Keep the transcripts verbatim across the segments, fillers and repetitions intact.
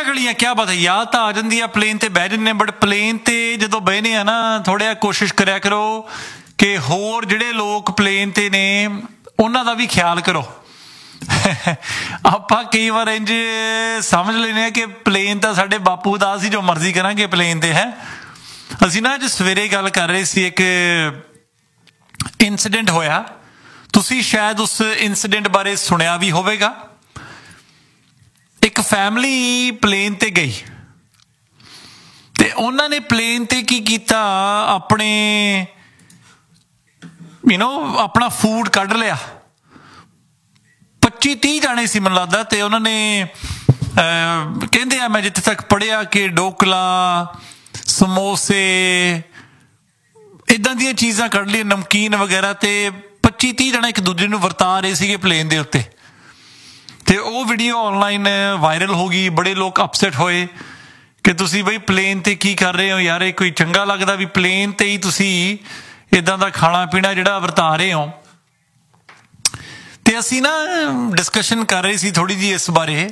ਟਲੀਆਂ ਕਿਆ ਬਾਤ ਹੈ, ਯਾਦ ਤਾਂ ਆ ਜਾਂਦੀ ਆ ਪਲੇਨ ਤੇ ਬਹਿ ਜਾਂਦੇ, ਬਟ ਪਲੇਨ ਤੇ ਜਦੋਂ ਬਹਿਨੇ ਆ ਨਾ ਥੋੜ੍ਹਾ ਕੋਸ਼ਿਸ਼ ਕਰਿਆ ਕਰੋ ਕਿ ਹੋਰ ਜਿਹੜੇ ਲੋਕ ਪਲੇਨ ਤੇ ਨੇ ਉਹਨਾਂ ਦਾ ਵੀ ਖਿਆਲ ਕਰੋ। ਆਪਾਂ ਕਈ ਵਾਰ ਇੰਝ ਸਮਝ ਲੈਂਦੇ ਹਾਂ ਕਿ ਪਲੇਨ ਤਾਂ ਸਾਡੇ ਬਾਪੂ ਦਾ, ਅਸੀਂ ਜੋ ਮਰਜ਼ੀ ਕਰਾਂਗੇ ਪਲੇਨ ਤੇ। ਹੈ ਅਸੀਂ ਨਾ ਅੱਜ ਸਵੇਰੇ ਗੱਲ ਕਰ ਰਹੇ ਸੀ, ਇੱਕ ਇੰਸੀਡੈਂਟ ਹੋਇਆ, ਤੁਸੀਂ ਸ਼ਾਇਦ ਉਸ ਇੰਸੀਡੈਂਟ ਬਾਰੇ ਸੁਣਿਆ ਵੀ ਹੋਵੇਗਾ। ਇੱਕ ਫੈਮਿਲੀ ਪਲੇਨ ਤੇ ਗਈ ਤੇ ਉਹਨਾਂ ਨੇ ਪਲੇਨ ਤੇ ਕੀ ਕੀਤਾ, ਆਪਣੇ ਯੂ ਨੋ ਆਪਣਾ ਫੂਡ ਕੱਢ ਲਿਆ। ਪੱਚੀ ਤੀਹ ਜਾਣੇ ਸੀ ਮੈਨੂੰ ਲੱਗਦਾ, ਤੇ ਉਹਨਾਂ ਨੇ ਕਹਿੰਦੇ ਆ, ਮੈਂ ਜਿੱਥੇ ਤੱਕ ਪੜ੍ਹਿਆ ਕਿ ਡੋਕਲਾ, ਸਮੋਸੇ, ਇੱਦਾਂ ਦੀਆਂ ਚੀਜ਼ਾਂ ਕੱਢ ਲਈਆਂ, ਨਮਕੀਨ ਵਗੈਰਾ, ਤੇ ਪੱਚੀ ਤੀਹ ਜਣੇ ਇੱਕ ਦੂਜੇ ਨੂੰ ਵਰਤਾ ਰਹੇ ਸੀਗੇ ਪਲੇਨ ਦੇ ਉੱਤੇ। ਤੇ ਉਹ ਵੀਡੀਓ ਆਨਲਾਈਨ ਵਾਇਰਲ ਹੋ ਗਈ, ਬੜੇ ਲੋਕ ਅਪਸੈਟ ਹੋਏ ਕਿ ਤੁਸੀਂ ਬਈ ਪਲੇਨ ਤੇ ਕੀ ਕਰ ਰਹੇ ਹੋ ਯਾਰ, ਇਹ ਕੋਈ ਚੰਗਾ ਲੱਗਦਾ ਵੀ ਪਲੇਨ ਤੇ ਹੀ ਤੁਸੀਂ ਇੱਦਾਂ ਦਾ ਖਾਣਾ ਪੀਣਾ ਜਿਹੜਾ ਵਰਤਾ ਰਹੇ ਹੋ। ਤੇ ਅਸੀਂ ਨਾ ਡਿਸਕਸ਼ਨ ਕਰ ਰਹੇ ਸੀ ਥੋੜ੍ਹੀ ਜਿਹੀ ਇਸ ਬਾਰੇ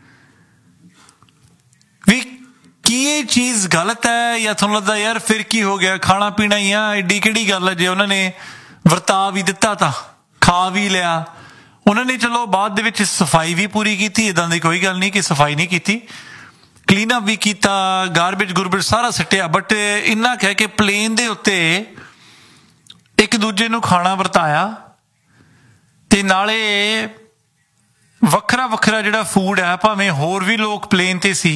ਵੀ ਕੀ ਇਹ ਚੀਜ਼ ਗਲਤ ਹੈ, ਜਾਂ ਤੁਹਾਨੂੰ ਲੱਗਦਾ ਯਾਰ ਫਿਰ ਕੀ ਹੋ ਗਿਆ, ਖਾਣਾ ਪੀਣਾ ਹੀ ਆ, ਐਡੀ ਕਿਹੜੀ ਗੱਲ ਹੈ, ਜੇ ਉਹਨਾਂ ਨੇ ਵਰਤਾ ਵੀ ਦਿੱਤਾ ਤਾਂ ਖਾ ਵੀ ਲਿਆ। ਉਹਨਾਂ ਨੇ ਚਲੋ ਬਾਅਦ ਦੇ ਵਿੱਚ ਸਫਾਈ ਵੀ ਪੂਰੀ ਕੀਤੀ, ਇੱਦਾਂ ਦੀ ਕੋਈ ਗੱਲ ਨਹੀਂ ਕਿ ਸਫਾਈ ਨਹੀਂ ਕੀਤੀ, ਕਲੀਨ ਅਪ ਵੀ ਕੀਤਾ, ਗਾਰਬੇਜ ਗੁਰਬੇਜ ਸਾਰਾ ਸਿੱਟਿਆ, ਬਟ ਇੰਨਾ ਕਹਿ ਕੇ ਪਲੇਨ ਦੇ ਉੱਤੇ ਇੱਕ ਦੂਜੇ ਨੂੰ ਖਾਣਾ ਵਰਤਾਇਆ, ਤੇ ਨਾਲੇ ਵੱਖਰਾ ਵੱਖਰਾ ਜਿਹੜਾ ਫੂਡ ਹੈ, ਭਾਵੇਂ ਹੋਰ ਵੀ ਲੋਕ ਪਲੇਨ ਤੇ ਸੀ,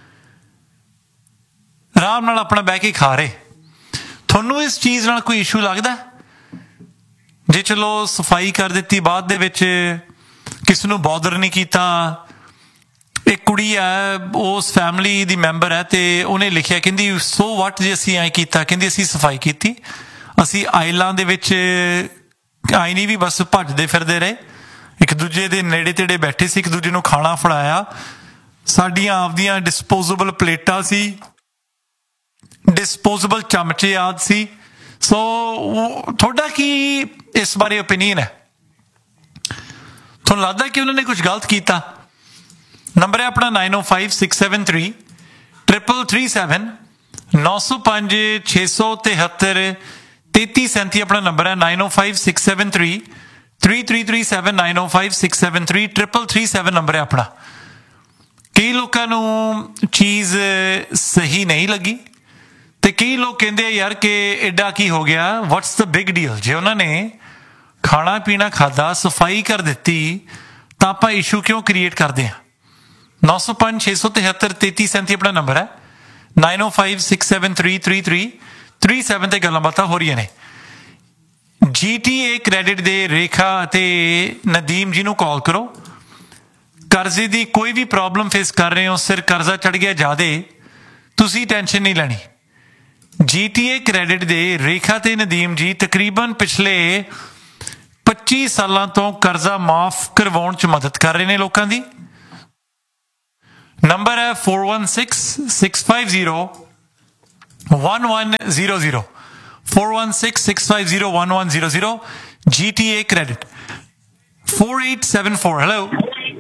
ਆਰਾਮ ਨਾਲ ਆਪਣਾ ਬਹਿ ਕੇ ਖਾ ਰਹੇ। ਤੁਹਾਨੂੰ ਇਸ ਚੀਜ਼ ਨਾਲ ਕੋਈ ਇਸ਼ੂ ਲੱਗਦਾ? ਜੇ ਚਲੋ ਸਫਾਈ ਕਰ ਦਿੱਤੀ, ਬਾਅਦ ਦੇ ਵਿੱਚ ਕਿਸੇ ਨੂੰ ਬੌਦਰ ਨਹੀਂ ਕੀਤਾ। ਇੱਕ ਕੁੜੀ ਹੈ, ਉਸ ਫੈਮਿਲੀ ਦੀ ਮੈਂਬਰ ਹੈ, ਤੇ ਉਹਨੇ ਲਿਖਿਆ, ਕਹਿੰਦੀ ਸੋ ਵਾਟ ਜੇ ਅਸੀਂ ਐਂ ਕੀਤਾ, ਕਹਿੰਦੀ ਅਸੀਂ ਸਫਾਈ ਕੀਤੀ, ਅਸੀਂ ਆਇਲਾਂ ਦੇ ਵਿੱਚ ਆਈ ਨਹੀਂ ਵੀ ਬਸ ਭੱਜਦੇ ਫਿਰਦੇ ਰਹੇ, ਇੱਕ ਦੂਜੇ ਦੇ ਨੇੜੇ ਤੇੜੇ ਬੈਠੇ ਸੀ, ਇੱਕ ਦੂਜੇ ਨੂੰ ਖਾਣਾ ਫੜਾਇਆ, ਸਾਡੀਆਂ ਆਪਦੀਆਂ ਡਿਸਪੋਜ਼ੇਬਲ ਪਲੇਟਾਂ ਸੀ, ਡਿਸਪੋਜ਼ੇਬਲ ਚਮਚੇ ਆਦਿ ਸੀ। ਸੋ ਤੁਹਾਡਾ ਕੀ ਇਸ ਬਾਰੇ ਓਪੀਨੀਅਨ ਹੈ? ਤੁਹਾਨੂੰ ਲੱਗਦਾ ਕਿ ਉਹਨਾਂ ਨੇ ਕੁਝ ਗਲਤ ਕੀਤਾ? ਨੰਬਰ ਹੈ ਆਪਣਾ ਨਾਈਨ ਓ five six seven three triple three seven, ਨੌ ਸੌ ਪੰਜ ਛੇ ਸੌ ਤਿਹੱਤਰ ਤੇਤੀ ਸੈਂਤੀ ਆਪਣਾ ਨੰਬਰ ਹੈ, ਨਾਈਨ ਓ five six seven three three three three seven, nine ਓ five six seven three triple three seven number ਹੈ ਆਪਣਾ। ਕਈ ਲੋਕਾਂ ਨੂੰ ਚੀਜ਼ ਸਹੀ ਨਹੀਂ ਲੱਗੀ, ਤੇ ਕਈ ਲੋਕ ਕਹਿੰਦੇ ਆ ਯਾਰ ਕਿ ਐਡਾ ਕੀ ਹੋ ਗਿਆ, ਵਾਟਸ ਦ ਬਿਗ ਡੀਲ। ਜੇ ਉਹਨਾਂ ਨੇ ਖਾਣਾ ਪੀਣਾ ਖਾਧਾ, ਸਫਾਈ ਕਰ ਦਿੱਤੀ, ਤਾਂ ਆਪਾਂ ਇਸ਼ੂ ਕਿਉਂ ਕ੍ਰੀਏਟ ਕਰਦੇ ਹਾਂ? ਨੌ ਸੌ ਪੰਜ ਛੇ ਸੌ ਤਿਹੱਤਰ ਤੇਤੀ ਸੈਂਤੀ ਆਪਣਾ ਨੰਬਰ ਹੈ, ਨਾਈਨ ਓ five six seven three three three three seven ਤੇ ਗੱਲਾਂ ਬਾਤਾਂ ਹੋ ਰਹੀਆਂ ਨੇ। ਜੀ ਟੀ ਏ ਕ੍ਰੈਡਿਟ ਦੇ ਰੇਖਾ ਅਤੇ ਨਦੀਮ ਜੀ ਨੂੰ ਕਾਲ ਕਰੋ। ਕਰਜ਼ੇ ਦੀ ਕੋਈ ਵੀ ਪ੍ਰੋਬਲਮ ਫੇਸ ਕਰ ਰਹੇ ਹੋ, ਸਿਰ ਕਰਜ਼ਾ ਚੜ ਗਿਆ ਜ਼ਿਆਦਾ, ਤੁਸੀਂ ਟੈਨਸ਼ਨ ਨਹੀਂ ਲੈਣੀ। ਜੀ ਟੀ ਏ ਕ੍ਰੈਡਿਟ ਦੇ ਰੇਖਾ ਤੇ ਨਦੀਮ ਜੀ ਤਕਰੀਬਨ ਪਿਛਲੇ ਪੱਚੀ ਸਾਲਾਂ ਤੋਂ ਕਰਜ਼ਾ ਮਾਫ ਕਰਵਾਉਣ 'ਚ ਮਦਦ ਕਰ ਰਹੇ ਨੇ ਲੋਕਾਂ ਦੀ। ਨੰਬਰ ਹੈ four one six six five zero one one zero zero, four one six six five zero one one zero zero, G T ਏ credit. Four eight seven four. Hello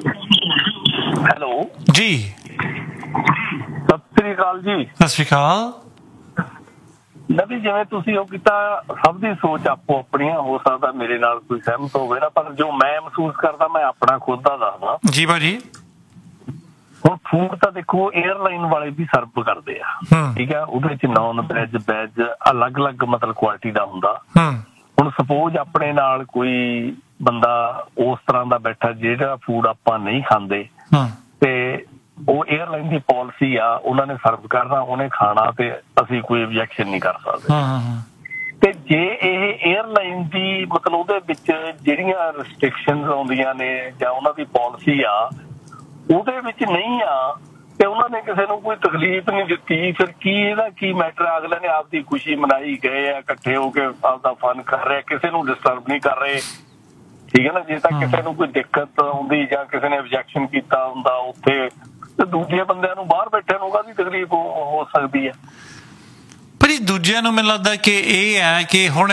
hello ਜੀ, ਸਤਿ ਸ੍ਰੀ ਅਕਾਲ ਜੀ। ਸਤਿ ਸ਼੍ਰੀ ਅਕਾਲ। ਨਵੀਂ, ਜਿਵੇਂ ਤੁਸੀਂ ਉਹ ਕੀਤਾ, ਸਭ ਦੀ ਸੋਚ ਆਪੋ ਆਪਣੀਆਂ, ਹੋ ਸਕਦਾ ਮੇਰੇ ਨਾਲ ਕੋਈ ਸਹਿਮਤ ਹੋਵੇ ਨਾ, ਪਰ ਜੋ ਮੈਂ ਮਹਿਸੂਸ ਕਰਦਾ ਮੈਂ ਆਪਣਾ ਖੁਦ ਦਾ ਦੱਸਦਾ ਜੀ ਭਾਜੀ। ਹੁਣ ਫੂਡ ਤਾਂ ਦੇਖੋ ਏਅਰਲਾਈਨ ਵਾਲੇ ਵੀ ਸਰਵ ਕਰਦੇ ਆ, ਠੀਕ ਹੈ, ਉਹਦੇ ਵਿੱਚ ਨੌਨ ਵੈਜ ਵੈਜ ਅਲੱਗ-ਅਲੱਗ ਮਤਲਬ ਕੁਆਲਿਟੀ ਦਾ ਹੁੰਦਾ। ਹੁਣ ਸਪੋਜ਼ ਆਪਣੇ ਨਾਲ ਕੋਈ ਬੰਦਾ ਉਸ ਤਰ੍ਹਾਂ ਦਾ ਬੈਠਾ ਜਿਹੜਾ ਫੂਡ ਆਪਾਂ ਨਹੀਂ ਖਾਂਦੇ, ਤੇ ਉਹ ਏਅਰਲਾਈਨ ਦੀ ਪਾਲਿਸੀ ਆ, ਉਹਨਾਂ ਨੇ ਸਰਵ ਕਰਨਾ, ਉਹਨੇ ਖਾਣਾ, ਤੇ ਅਸੀਂ ਕੋਈ ਓਬਜੈਕਸ਼ਨ ਨਹੀਂ ਕਰ ਸਕਦੇ। ਤੇ ਜੇ ਇਹ ਏਅਰਲਾਈਨ ਦੀ ਮਤਲਬ ਉਹਦੇ ਵਿੱਚ ਜਿਹੜੀਆਂ ਰਿਸਟ੍ਰਿਕਸ਼ਨਸ ਆਉਂਦੀਆਂ ਨੇ ਜਾਂ ਉਹਨਾਂ ਦੀ ਪਾਲਿਸੀ ਆ ਉਹਦੇ ਵਿੱਚ ਨਹੀਂ ਆ, ਤੇ ਉਹਨਾਂ ਨੇ ਕਿਸੇ ਨੂੰ ਕੋਈ ਤਕਲੀਫ ਨਹੀਂ ਦਿੱਤੀ, ਫਿਰ ਕੀ ਇਹਦਾ ਕੀ ਮੈਟਰ? ਅਗਲੇ ਨੇ ਆਪਦੀ ਖੁਸ਼ੀ ਮਨਾਈ ਗਏ ਆ, ਇਕੱਠੇ ਹੋ ਕੇ ਆਪਦਾ ਫਨ ਕਰ ਰਹੇ, ਕਿਸੇ ਨੂੰ ਡਿਸਟਰਬ ਨਹੀਂ ਕਰ ਰਹੇ, ਠੀਕ ਹੈ ਨਾ। ਜੇ ਤਾਂ ਕਿਸੇ ਨੂੰ ਕੋਈ ਦਿੱਕਤ ਆਉਂਦੀ ਜਾਂ ਕਿਸੇ ਨੇ ਓਬਜੈਕਸ਼ਨ ਕੀਤਾ ਹੁੰਦਾ ਉੱਥੇ, ਤੇ ਦੂਜੇ ਬੰਦਿਆਂ ਨੂੰ ਬਾਹਰ ਬੈਠਿਆਂ ਨੂੰ ਕਾਹਦੀ ਤਕਲੀਫ ਹੋ ਸਕਦੀ ਹੈ? ਪਰ ਇਹ ਦੂਜਿਆਂ ਨੂੰ ਮੈਨੂੰ ਲੱਗਦਾ ਕਿ ਇਹ ਹੈ ਕਿ ਹੁਣ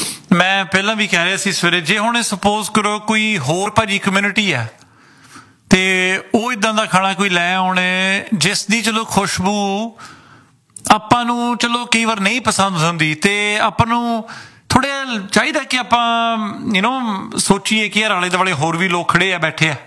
ਮੈਂ ਪਹਿਲਾਂ ਵੀ ਕਹਿ ਰਿਹਾ ਸੀ ਸਵੇਰੇ, ਜੇ ਹੁਣ ਸਪੋਜ਼ ਕਰੋ ਕੋਈ ਹੋਰ ਭਾਜੀ ਕਮਿਊਨਿਟੀ ਹੈ, ਤੇ ਉਹ ਇਦਾਂ ਦਾ ਖਾਣਾ ਕੋਈ ਲੈ ਆਉਣੇ ਜਿਸ ਦੀ ਚਲੋ ਖੁਸ਼ਬੂ ਆਪਾਂ ਨੂੰ ਚਲੋ ਕਈ ਵਾਰ ਨਹੀਂ ਪਸੰਦ ਹੁੰਦੀ, ਤੇ ਆਪਾਂ ਨੂੰ ਥੋੜ੍ਹਾ ਚਾਹੀਦਾ ਕਿ ਆਪਾਂ ਯੂ ਨੋ ਸੋਚੀਏ ਕਿ ਯਾਰ ਆਲੇ ਦੁਆਲੇ ਹੋਰ ਵੀ ਲੋਕ ਖੜੇ ਆ, ਬੈਠੇ ਆ।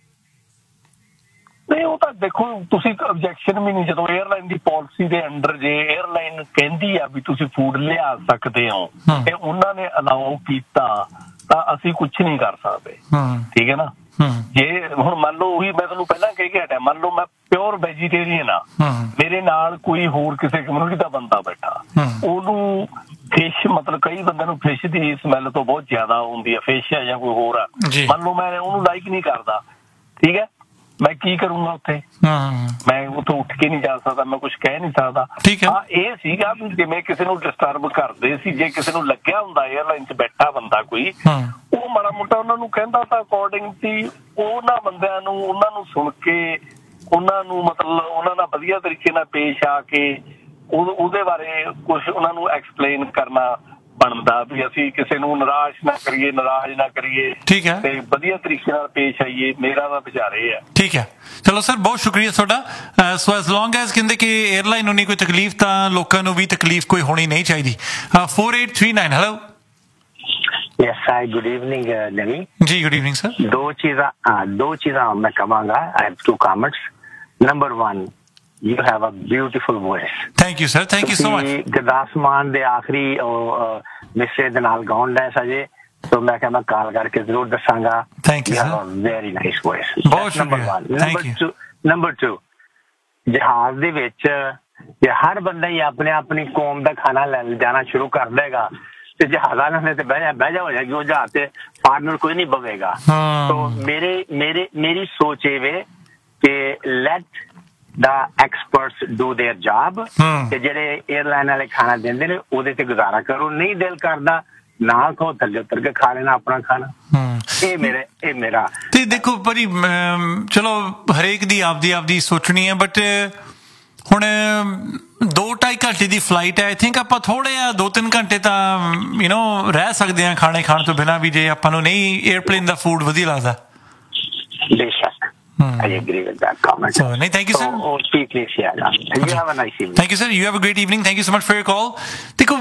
ਨਹੀਂ, ਉਹ ਤਾਂ ਦੇਖੋ ਤੁਸੀਂ ਆਬਜੈਕਸ਼ਨ ਵੀ ਨਹੀਂ, ਜਦੋਂ 에ਅਰਲਾਈਨ ਦੀ ਪਾਲਿਸੀ ਦੇ ਅੰਡਰ ਜੇ 에ਅਰਲਾਈਨ ਕਹਿੰਦੀ ਆ ਵੀ ਤੁਸੀਂ ਫੂਡ ਲਿਆ ਸਕਦੇ ਹੋ ਤੇ ਉਹਨਾਂ ਨੇ ਅਲਾਉ ਕੀਤਾ ਤਾਂ ਅਸੀਂ ਕੁਛ ਨਹੀਂ ਕਰ ਸਕਦੇ, ਠੀਕ ਹੈ ਨਾ। ਜੇ ਹੁਣ ਮੰਨ ਲਓ ਉਹੀ ਮੈਂ ਤੁਹਾਨੂੰ ਪਹਿਲਾਂ ਕਹਿ ਕੇ ਹਟਿਆ, ਮੰਨ ਲਓ ਮੈਂ ਪਿਓਰ ਵੈਜੀਟੇਰੀਅਨ ਆ, ਮੇਰੇ ਨਾਲ ਕੋਈ ਹੋਰ ਕਿਸੇ ਕਮਿਊਨਿਟੀ ਦਾ ਬੰਦਾ ਬੈਠਾ, ਉਹਨੂੰ ਫਿਸ਼ ਮਤਲਬ ਕਈ ਬੰਦਿਆਂ ਨੂੰ ਫਿਸ਼ ਦੀ ਸਮੈਲ ਤੋਂ ਬਹੁਤ ਜ਼ਿਆਦਾ ਆਉਂਦੀ ਆ, ਫਿਸ਼ ਆ ਜਾਂ ਕੋਈ ਹੋਰ ਆ, ਮੰਨ ਲਓ ਮੈਂ ਉਹਨੂੰ ਲਾਈਕ ਨਹੀਂ ਕਰਦਾ, ਠੀਕ ਹੈ, ਮੈਂ ਕੀ ਕਰੂੰਗਾ ਉੱਥੇ? ਮੈਂ ਉੱਥੋਂ ਉੱਠ ਕੇ ਨਹੀਂ ਜਾ ਸਕਦਾ, ਮੈਂ ਕੁਛ ਕਹਿ ਨਹੀਂ ਸਕਦਾ। ਹਾਂ, ਇਹ ਸੀਗਾ ਵੀ ਜਿਵੇਂ ਕਿਸੇ ਨੂੰ ਡਿਸਟਰਬ ਕਰਦੇ ਸੀ, ਜੇ ਕਿਸੇ ਨੂੰ ਲੱਗਿਆ ਹੁੰਦਾ 에ਅਰਲਾਈਨ 'ਚ ਬੈਠਾ ਬੰਦਾ ਕੋਈ, ਉਹ ਮਾੜਾ ਮੋਟਾ ਉਹਨਾਂ ਨੂੰ ਕਹਿੰਦਾ ਤਾਂ ਅਕੋਰਡਿੰਗ ਸੀ ਉਹਨਾਂ ਬੰਦਿਆਂ ਨੂੰ, ਉਹਨਾਂ ਨੂੰ ਸੁਣ ਕੇ ਉਹਨਾਂ ਨੂੰ ਮਤਲਬ ਉਹਨਾਂ ਨਾਲ ਵਧੀਆ ਤਰੀਕੇ ਨਾਲ ਪੇਸ਼ ਆ ਕੇ ਉਹਦੇ ਬਾਰੇ ਕੁਛ ਉਹਨਾਂ ਨੂੰ ਐਕਸਪਲੇਨ ਕਰਨਾ ਬਣਦਾ ਵੀ ਅਸੀਂ ਕਿਸੇ ਨੂੰ ਨਿਰਾਸ਼ ਨਾ ਕਰੀਏ, ਨਾਰਾਜ਼ ਨਾ ਕਰੀਏ, ਠੀਕ ਹੈ, ਤੇ ਵਧੀਆ ਤਰੀਕੇ ਨਾਲ ਪੇਸ਼ ਆਈਏ। ਮੇਰਾ ਤਾਂ ਵਿਚਾਰ ਇਹ ਹੈ। ਠੀਕ ਹੈ, ਚਲੋ ਸਰ, ਬਹੁਤ ਸ਼ੁਕਰੀਆ ਤੁਹਾਡਾ। ਸੋ ਐਜ਼ ਲੌਂਗ ਐਜ਼ ਕਹਿੰਦੇ ਕਿ 에ਅਰਲਾਈਨ ਨੂੰ ਨਹੀਂ ਕੋਈ ਤਕਲੀਫ ਤਾਂ ਲੋਕਾਂ ਨੂੰ ਵੀ ਤਕਲੀਫ ਕੋਈ ਹੋਣੀ ਨਹੀਂ ਚਾਹੀਦੀ। four eight three nine, hello. Yes, hi, good evening, uh, Naveen. जी, good evening, sir. दो चीज़ा दो चीज़ा मैं कहूँगा. I have two comments. Number one, you have a beautiful voice. Thank you, sir. Thank you so much. Gurdas मान दे आखिरी मिसरे दे नाल गाउन है सजे, तो मैं क्या मैं कॉल करके जरूर दसांगा. Thank you, you sir. have a very nice voice. बहुत number शुक्रिया. one. Thank number you. two, number two, जहाज दे विच जे हर बंदा ही अपने अपनी कौम दा खाना ले जाना शुरू कर देगा ਤੇ ਜਹਾਜ਼ਾਂ ਨੇ ਤੇ ਬਹਿ ਜਾ ਬਹਿ ਜਾ ਹੋ ਜਾਏਗੀ, ਉਹ ਜਹਾਜ਼ ਤੇ ਫਾਰਨਰ ਕੋਈ ਨਹੀਂ ਬਵੇਗਾ। तो मेरे मेरे मेरी सोच ये वे कि let the experts do their job, ਤੇ ਜਿਹੜੇ 에ਅਰਲਾਈਨ ਵਾਲੇ ਖਾਣਾ ਦਿੰਦੇ ਨੇ ਉਹਦੇ ਤੇ ਗੁਜ਼ਾਰਾ ਕਰੋ, ਨਹੀਂ ਦਿਲ ਕਰਦਾ ਨਾ ਖਾਓ, ਥੱਲੇ ਉਤਰ ਕੇ ਖਾ ਲੈਣਾ ਆਪਣਾ ਖਾਣਾ। ਇਹ ਮੇਰੇ ਇਹ ਮੇਰਾ ਤੇ ਦੇਖੋ ਭਾਜੀ, ਚਲੋ ਹਰੇਕ ਦੀ ਆਪਦੀ ਆਪਦੀ ਸੋਚਣੀ ਹੈ, ਬਟ ਹੁਣ ਦੋ ਢਾਈ ਘੰਟੇ ਦੀ ਫਲਾਈਟ ਹੈ, ਆਈ ਥਿੰਕ ਆਪਾਂ ਥੋੜੇ ਆ ਦੋ ਤਿੰਨ ਘੰਟੇ ਤਾਂ ਯੂ ਨੋ ਰਹਿ ਸਕਦੇ ਹਾਂ ਖਾਣੇ ਖਾਣ ਤੋਂ ਬਿਨਾਂ ਵੀ, ਜੇ ਆਪਾਂ ਨੂੰ ਨਹੀਂ 에ਅਰਪਲੇਨ ਦਾ ਫੂਡ ਵਧੀਆ ਲੱਗਦਾ। ਬੇਸ਼ੱਕ, I agree with that comment. So, no, thank you, sir. Oh, speak please, yeah. You have a nice evening. Thank you, sir. You have a great evening. Thank you so much for your call. ਦੇਖੋ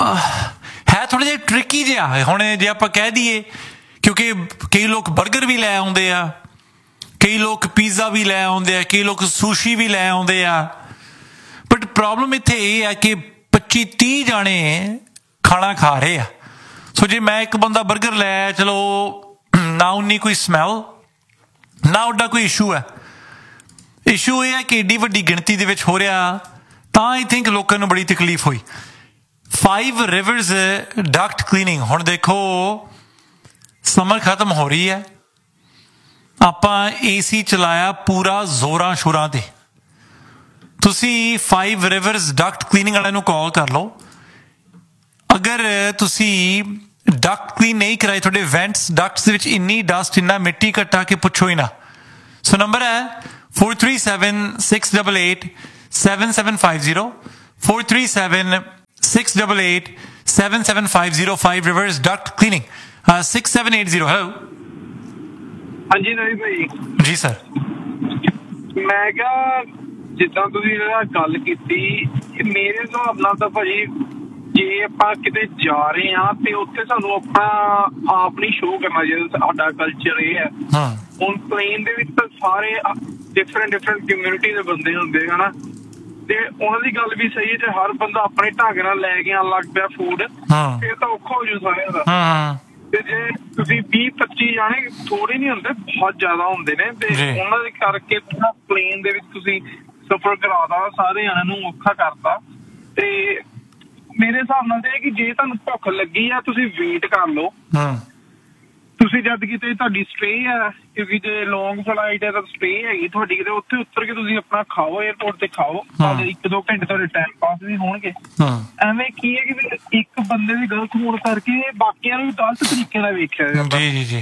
ਹੈ ਥੋੜਾ ਜਿਹਾ tricky ਜਿਹਾ ਹੁਣ, ਜੇ ਆਪਾਂ ਕਹਿ ਦਈਏ, ਕਿਉਂਕਿ ਕਈ ਲੋਕ 버ਗਰ ਵੀ ਲੈ ਆਉਂਦੇ ਆ, ਕਈ ਲੋਕ ਪੀਜ਼ਾ ਵੀ ਲੈ ਆਉਂਦੇ ਆ, ਕਈ ਲੋਕ ਸੁਸ਼ੀ ਵੀ ਲੈ ਆਉਂਦੇ ਆ, ਬਟ ਪ੍ਰੋਬਲਮ ਇੱਥੇ ਇਹ ਆ ਕਿ ਪੱਚੀ ਤੀਹ ਜਾਣੇ ਖਾਣਾ ਖਾ ਰਹੇ ਆ। ਸੋ ਜੇ ਮੈਂ ਇੱਕ ਬੰਦਾ 버ਗਰ ਲੈ, ਚਲੋ ਨਾ ਉਨੀ ਕੋਈ ਸਮੈਲ, ਨਾ ਉੱਡਾ ਕੋਈ ਇਸ਼ੂ ਹੈ। ਇਸ਼ੂ ਇਹ ਹੈ ਕਿ ਏਡੀ ਵੱਡੀ ਗਿਣਤੀ ਦੇ ਵਿੱਚ ਹੋ ਰਿਹਾ, ਤਾਂ ਆਈ ਥਿੰਕ ਲੋਕਾਂ ਨੂੰ ਬੜੀ ਤਕਲੀਫ ਹੋਈ। ਫਾਈਵ ਰਿਵਰਸ ਡਕਟ ਕਲੀਨਿੰਗ, ਹੁਣ ਦੇਖੋ ਸਮਰ ਖਤਮ ਹੋ ਰਹੀ ਹੈ, ਆਪਾਂ ਏ ਸੀ ਚਲਾਇਆ ਪੂਰਾ ਜ਼ੋਰਾਂ ਸ਼ੋਰਾਂ ਤੇ, ਤੁਸੀਂ ਫਾਈਵ ਰਿਵਰਸ ਡਕਟ ਕਲੀਨਿੰਗ ਵਾਲਿਆਂ ਨੂੰ ਕਾਲ ਕਰ ਲਓ। ਅਗਰ ਤੁਸੀਂ ਡਕਟ ਕਲੀਨ ਨਹੀਂ ਕਰਾਏ, ਤੁਹਾਡੇ ਵੈਂਟਸ ਡਕਟਸ ਦੇ ਵਿੱਚ ਇੰਨੀ ਡਸਟ, ਇੰਨਾ ਮਿੱਟੀ ਘਟਾ ਕੇ ਪੁੱਛੋ ਹੀ ਨਾ। ਸੋ ਨੰਬਰ ਹੈ four three seven six eight eight seven seven five zero, four three seven six eight eight seven seven five zero, five rivers duct cleaning, uh, six seven eight zero, hello. ਹਾਂਜੀ ਨਵੀਂ ਭਾਈ ਜੀ sir, ਮੈਂ ਕਿਹਾ ਜਿੱਦਾਂ ਤੁਸੀਂ ਇਹਦਾ ਗੱਲ ਕੀਤੀ, ਮੇਰੇ ਹਿਸਾਬ ਨਾਲ ਤਾਂ ਭਾਜੀ ਜੇ ਆਪਾਂ ਕਿਤੇ ਜਾ ਰਹੇ ਹਾਂ ਤੇ ਉੱਥੇ ਸਾਨੂੰ ਆਪਣਾ ਆਪ ਨਹੀਂ ਸ਼ੋਅ ਕਰਨਾ ਚਾਹੀਦਾ, ਸਾਡਾ ਕਲਚਰ ਇਹ ਹੈ। ਹੁਣ ਪਲੇਨ ਦੇ ਵਿੱਚ ਤਾਂ ਸਾਰੇ ਡਿਫਰੈਂਟ ਡਿਫਰੈਂਟ ਕਮਿਊਨਿਟੀ ਦੇ ਬੰਦੇ ਹੁੰਦੇ ਹਨਾ, ਤੇ ਉਹਨਾਂ ਦੀ ਗੱਲ ਵੀ ਸਹੀ ਹੈ। ਜੇ ਹਰ ਬੰਦਾ ਆਪਣੇ ਢੰਗ ਨਾਲ ਲੈ ਕੇ ਆਉਣ ਲੱਗ ਪਿਆ ਫੂਡ, ਫਿਰ ਤਾਂ ਔਖਾ ਹੋ ਜੂ ਸਾਰਿਆਂ ਦਾ। ਤੇ ਜੇ ਤੁਸੀਂ ਵੀਹ ਪੱਚੀ ਜਾਣੇ, ਥੋੜੇ ਨੀ ਹੁੰਦੇ, ਬਹੁਤ ਜ਼ਿਆਦਾ ਹੁੰਦੇ ਨੇ, ਤੇ ਉਹਨਾਂ ਦੇ ਕਰਕੇ ਪਲੇਨ ਦੇ ਵਿੱਚ ਤੁਸੀਂ ਸਫ਼ਰ ਕਰਾਦਾ, ਸਾਰੇ ਜਣਿਆਂ ਨੂੰ ਔਖਾ ਕਰਤਾ। ਤੇ ਮੇਰੇ ਹਿਸਾਬ ਨਾਲ ਇਹ ਕਿ ਜੇ ਤੁਹਾਨੂੰ ਭੁੱਖ ਲੱਗੀ ਆ, ਤੁਸੀਂ ਵੇਟ ਕਰ ਲਓ। ਤੁਸੀਂ ਜਦ ਕਿਤੇ ਤੁਹਾਡੀ ਸਟੇ ਹੈ, ਕਿਉਂਕਿ ਜੇ ਲੌਂਗ ਫਲਾਈਟ ਹੈ ਤਾਂ ਸਟੇ ਹੈਗੀ ਤੁਹਾਡੀ ਕਿਤੇ, ਉੱਥੇ ਉਤਰ ਕੇ ਤੁਸੀਂ ਆਪਣਾ ਖਾਓ, ਏਅਰਪੋਰਟ ਤੇ ਖਾਓ, ਇੱਕ ਦੋ ਘੰਟੇ ਤੁਹਾਡੇ ਟਾਈਮ ਪਾਸ ਵੀ ਹੋਣਗੇ। ਐਵੇਂ ਕੀ ਹੈ ਕਿ ਇੱਕ ਬੰਦੇ ਦੀ ਗਲਤ ਹੋਣ ਕਰਕੇ ਬਾਕੀਆਂ ਨੂੰ ਵੀ ਗਲਤ ਤਰੀਕੇ ਨਾਲ ਵੇਖਿਆ ਜਾਂਦਾ। ਜੀ ਜੀ ਜੀ,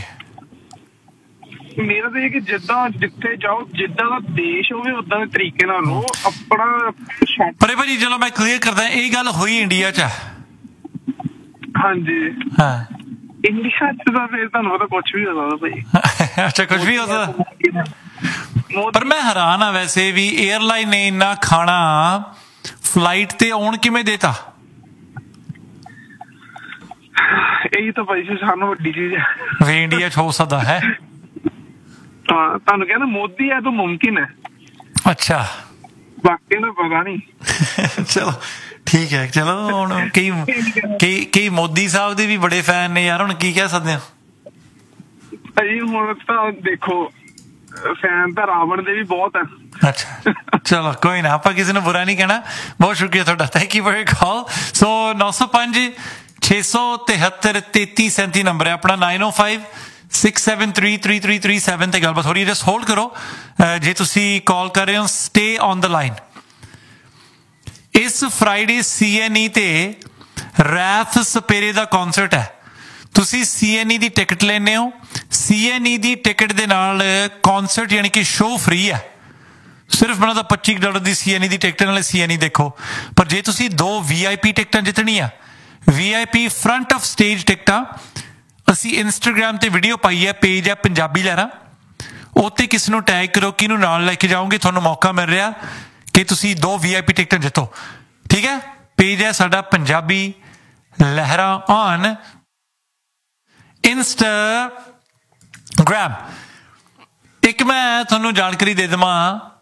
ਮੇਰਾ ਤਾਂ ਇਹ ਕਿ ਜਿੱਦਾਂ ਜਿੱਥੇ ਜਾਓ, ਜਿੱਦਾਂ ਦਾ ਦੇਸ਼ ਹੋਵੇ ਉਦਾਂ ਦੇ ਤਰੀਕੇ ਨਾਲ ਰਹੋ ਆਪਣਾ। ਪਰ ਭਾਜੀ ਚਲੋ ਮੈਂ ਕਲੀਅਰ ਕਰਦਾ, ਇਹ ਗੱਲ ਹੋਈ ਇੰਡੀਆ 'ਚ। ਹਾਂਜੀ ਹਾਂ, ਇੰਡੀਆ 'ਚ ਤਾਂ ਫਿਰ ਤੁਹਾਨੂੰ ਪਤਾ ਕੁਛ ਵੀ ਹੋ ਸਕਦਾ ਭਾਈ। ਅੱਛਾ, ਕੁਛ ਵੀ ਹੋ ਸਕਦਾ। ਪਰ ਮੈਂ ਹੈਰਾਨ ਆ ਵੈਸੇ ਵੀ 에ਅਰਲਾਈਨ ਨੇ ਇੰਨਾ ਖਾਣਾ ਫਲਾਈਟ ਤੇ ਆਉਣ ਕਿਵੇਂ ਦੇਤਾ? ਇਹੀ ਤਾਂ ਭਾਈ ਸਾਨੂੰ ਵੱਡੀ ਚੀਜ਼ ਹੈ ਵੀ ਇੰਡੀਆ 'ਚ ਹੋ ਸਕਦਾ ਹੈ। ਹਾਂ ਤੁਹਾਨੂੰ ਕਹਿੰਦਾ ਮੋਦੀ ਹੈ ਤਾਂ ਮੁਮਕਿਨ ਹੈ। ਅੱਛਾ ਬਾਕੀ ਨੂੰ ਪਤਾ ਨਹੀਂ। ਚਲੋ ਠੀਕ ਹੈ। ਚਲੋ ਹੁਣ ਕਈ ਕਈ ਕਈ ਮੋਦੀ ਸਾਹਿਬ ਦੇ ਵੀ ਬੜੇ ਫੈਨ ਨੇ ਯਾਰ, ਹੁਣ ਕੀ ਕਹਿ ਸਕਦੇ ਹੋ? ਭਾਜੀ ਹੁਣ ਤਾਂ ਦੇਖੋ ਫੈਨ ਤਾਂ ਰਾਵਣ ਦੇ ਵੀ ਬਹੁਤ ਹੈ। ਅੱਛਾ ਚਲੋ ਕੋਈ ਨਾ, ਆਪਾਂ ਕਿਸੇ ਨੂੰ ਬੁਰਾ ਨਹੀਂ ਕਹਿਣਾ। ਬਹੁਤ ਸ਼ੁਕਰੀਆ ਤੁਹਾਡਾ, thank you for your call. ਸੋ ਨੌ ਸੌ ਪੰਜ ਛੇ ਸੌ ਤਿਹੱਤਰ ਤੇਤੀ ਸੈਂਤੀ ਨੰਬਰ ਹੈ ਆਪਣਾ, ਨਾਈਨ ਓ five six seven three three three three seven ਤੇ ਗੱਲਬਾਤ ਹੋ ਰਹੀ ਹੈ। ਜਸਟ ਹੋਲਡ ਕਰੋ ਜੇ ਤੁਸੀਂ ਕਾਲ ਕਰ ਰਹੇ ਹੋ, ਸਟੇ ਔਨ ਦ ਲਾਈਨ। ਇਸ ਫਰਾਈਡੇ ਸੀ ਐਨ ਈ ਤੇ ਰੈਥ ਸਪੇਰੇ ਦਾ ਕੌਨਸਰਟ ਹੈ। ਤੁਸੀਂ ਸੀ ਐਨ ਈ ਦੀ ਟਿਕਟ ਲੈਂਦੇ ਹੋ, ਸੀ ਐਨ ਈ ਦੀ ਟਿਕਟ ਦੇ ਨਾਲ ਕੌਨਸਰਟ ਯਾਨੀ ਕਿ ਸ਼ੋਅ ਫ੍ਰੀ ਹੈ। ਸਿਰਫ ਉਹਨਾਂ ਦਾ ਪੱਚੀ ਡਾਲਰ ਦੀ ਸੀ ਐਨ ਈ ਦੀ ਟਿਕਟ ਨਾਲ ਸੀ ਐਨ ਈ ਦੇਖੋ। ਪਰ ਜੇ ਤੁਸੀਂ ਦੋ ਵੀ ਆਈ ਪੀ ਟਿਕਟਾਂ ਜਿੱਤਣੀਆਂ, ਵੀ ਆਈ ਪੀ ਫਰੰਟ ਆਫ ਸਟੇਜ ਟਿਕਟਾਂ, ਅਸੀਂ ਇੰਸਟਾਗ੍ਰਾਮ ਤੇ ਵੀਡੀਓ ਪਾਈ ਹੈ, ਪੇਜ ਹੈ ਪੰਜਾਬੀ ਲਹਿਰਾਂ, ਉੱਤੇ ਕਿਸ ਨੂੰ ਟੈਗ ਕਰੋ, ਕਿਹਨੂੰ ਨਾਲ ਲੈ ਕੇ ਜਾਓਗੇ, ਤੁਹਾਨੂੰ ਮੌਕਾ ਮਿਲ ਰਿਹਾ ਕਿ ਤੁਸੀਂ ਦੋ ਵੀ ਆਈ ਪੀ ਟਿਕਟਾਂ ਜਿੱਤੋ। ਠੀਕ ਹੈ, ਪੇਜ ਹੈ ਸਾਡਾ ਪੰਜਾਬੀ ਲਹਿਰਾਂ ਔਨ ਇੰਸਟਾਗ੍ਰਾਮ। ਇੱਕ ਮੈਂ ਤੁਹਾਨੂੰ ਜਾਣਕਾਰੀ ਦੇ ਦੇਵਾਂ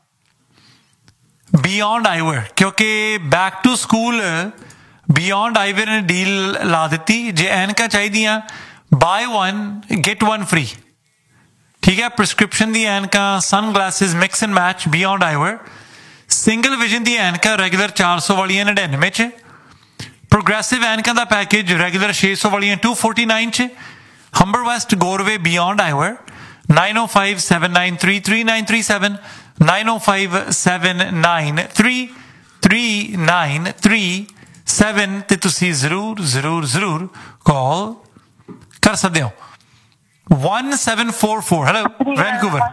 ਬਿਯੋਂਡ ਆਈਵੇਅਰ, ਕਿਉਂਕਿ ਬੈਕ ਟੂ ਸਕੂਲ ਬਿਯੋਂਡ ਆਈਵੇਅਰ ਨੇ ਡੀਲ ਲਾ ਦਿੱਤੀ। ਜੇ ਐਨਕਾਂ ਚਾਹੀਦੀਆਂ, bye one get one free. ਠੀਕ ਹੈ, ਪ੍ਰਿਸਕ੍ਰਿਪਸ਼ਨ ਦੀ ਐਨਕਾਂ, ਸਨ glasses mix and match, beyond ਆਈਵੇਅਰ। Single vision ਦੀ ਐਨਕਾਂ ਰੈਗੂਲਰ ਚਾਰ ਸੌ ਵਾਲੀਆਂ ਨੜਿਨਵੇਂ 'ਚ, ਪ੍ਰੋਗਰੈਸਿਵ ਐਨਕਾਂ ਦਾ ਪੈਕੇਜ ਰੈਗੂਲਰ ਛੇ ਸੌ ਵਾਲੀਆਂ ਟੂ ਫੋਰਟੀ ਨਾਈਨ 'ਚ। ਹੰਬਰ ਵੈਸਟ ਗੋਰਵੇ ਬਿਯੋਂਡ ਆਈਵੇਅਰ, ਨਾਈਨ ਓ five seven nine three three nine three seven, nine ਓ five seven nine three three nine three seven ਤੇ ਤੁਸੀਂ ਜ਼ਰੂਰ ਜ਼ਰੂਰ ਜ਼ਰੂਰ ਕਾਲ ਕਰ ਸਕਦੇ ਹੋ। one seven four four, hello, Vancouver.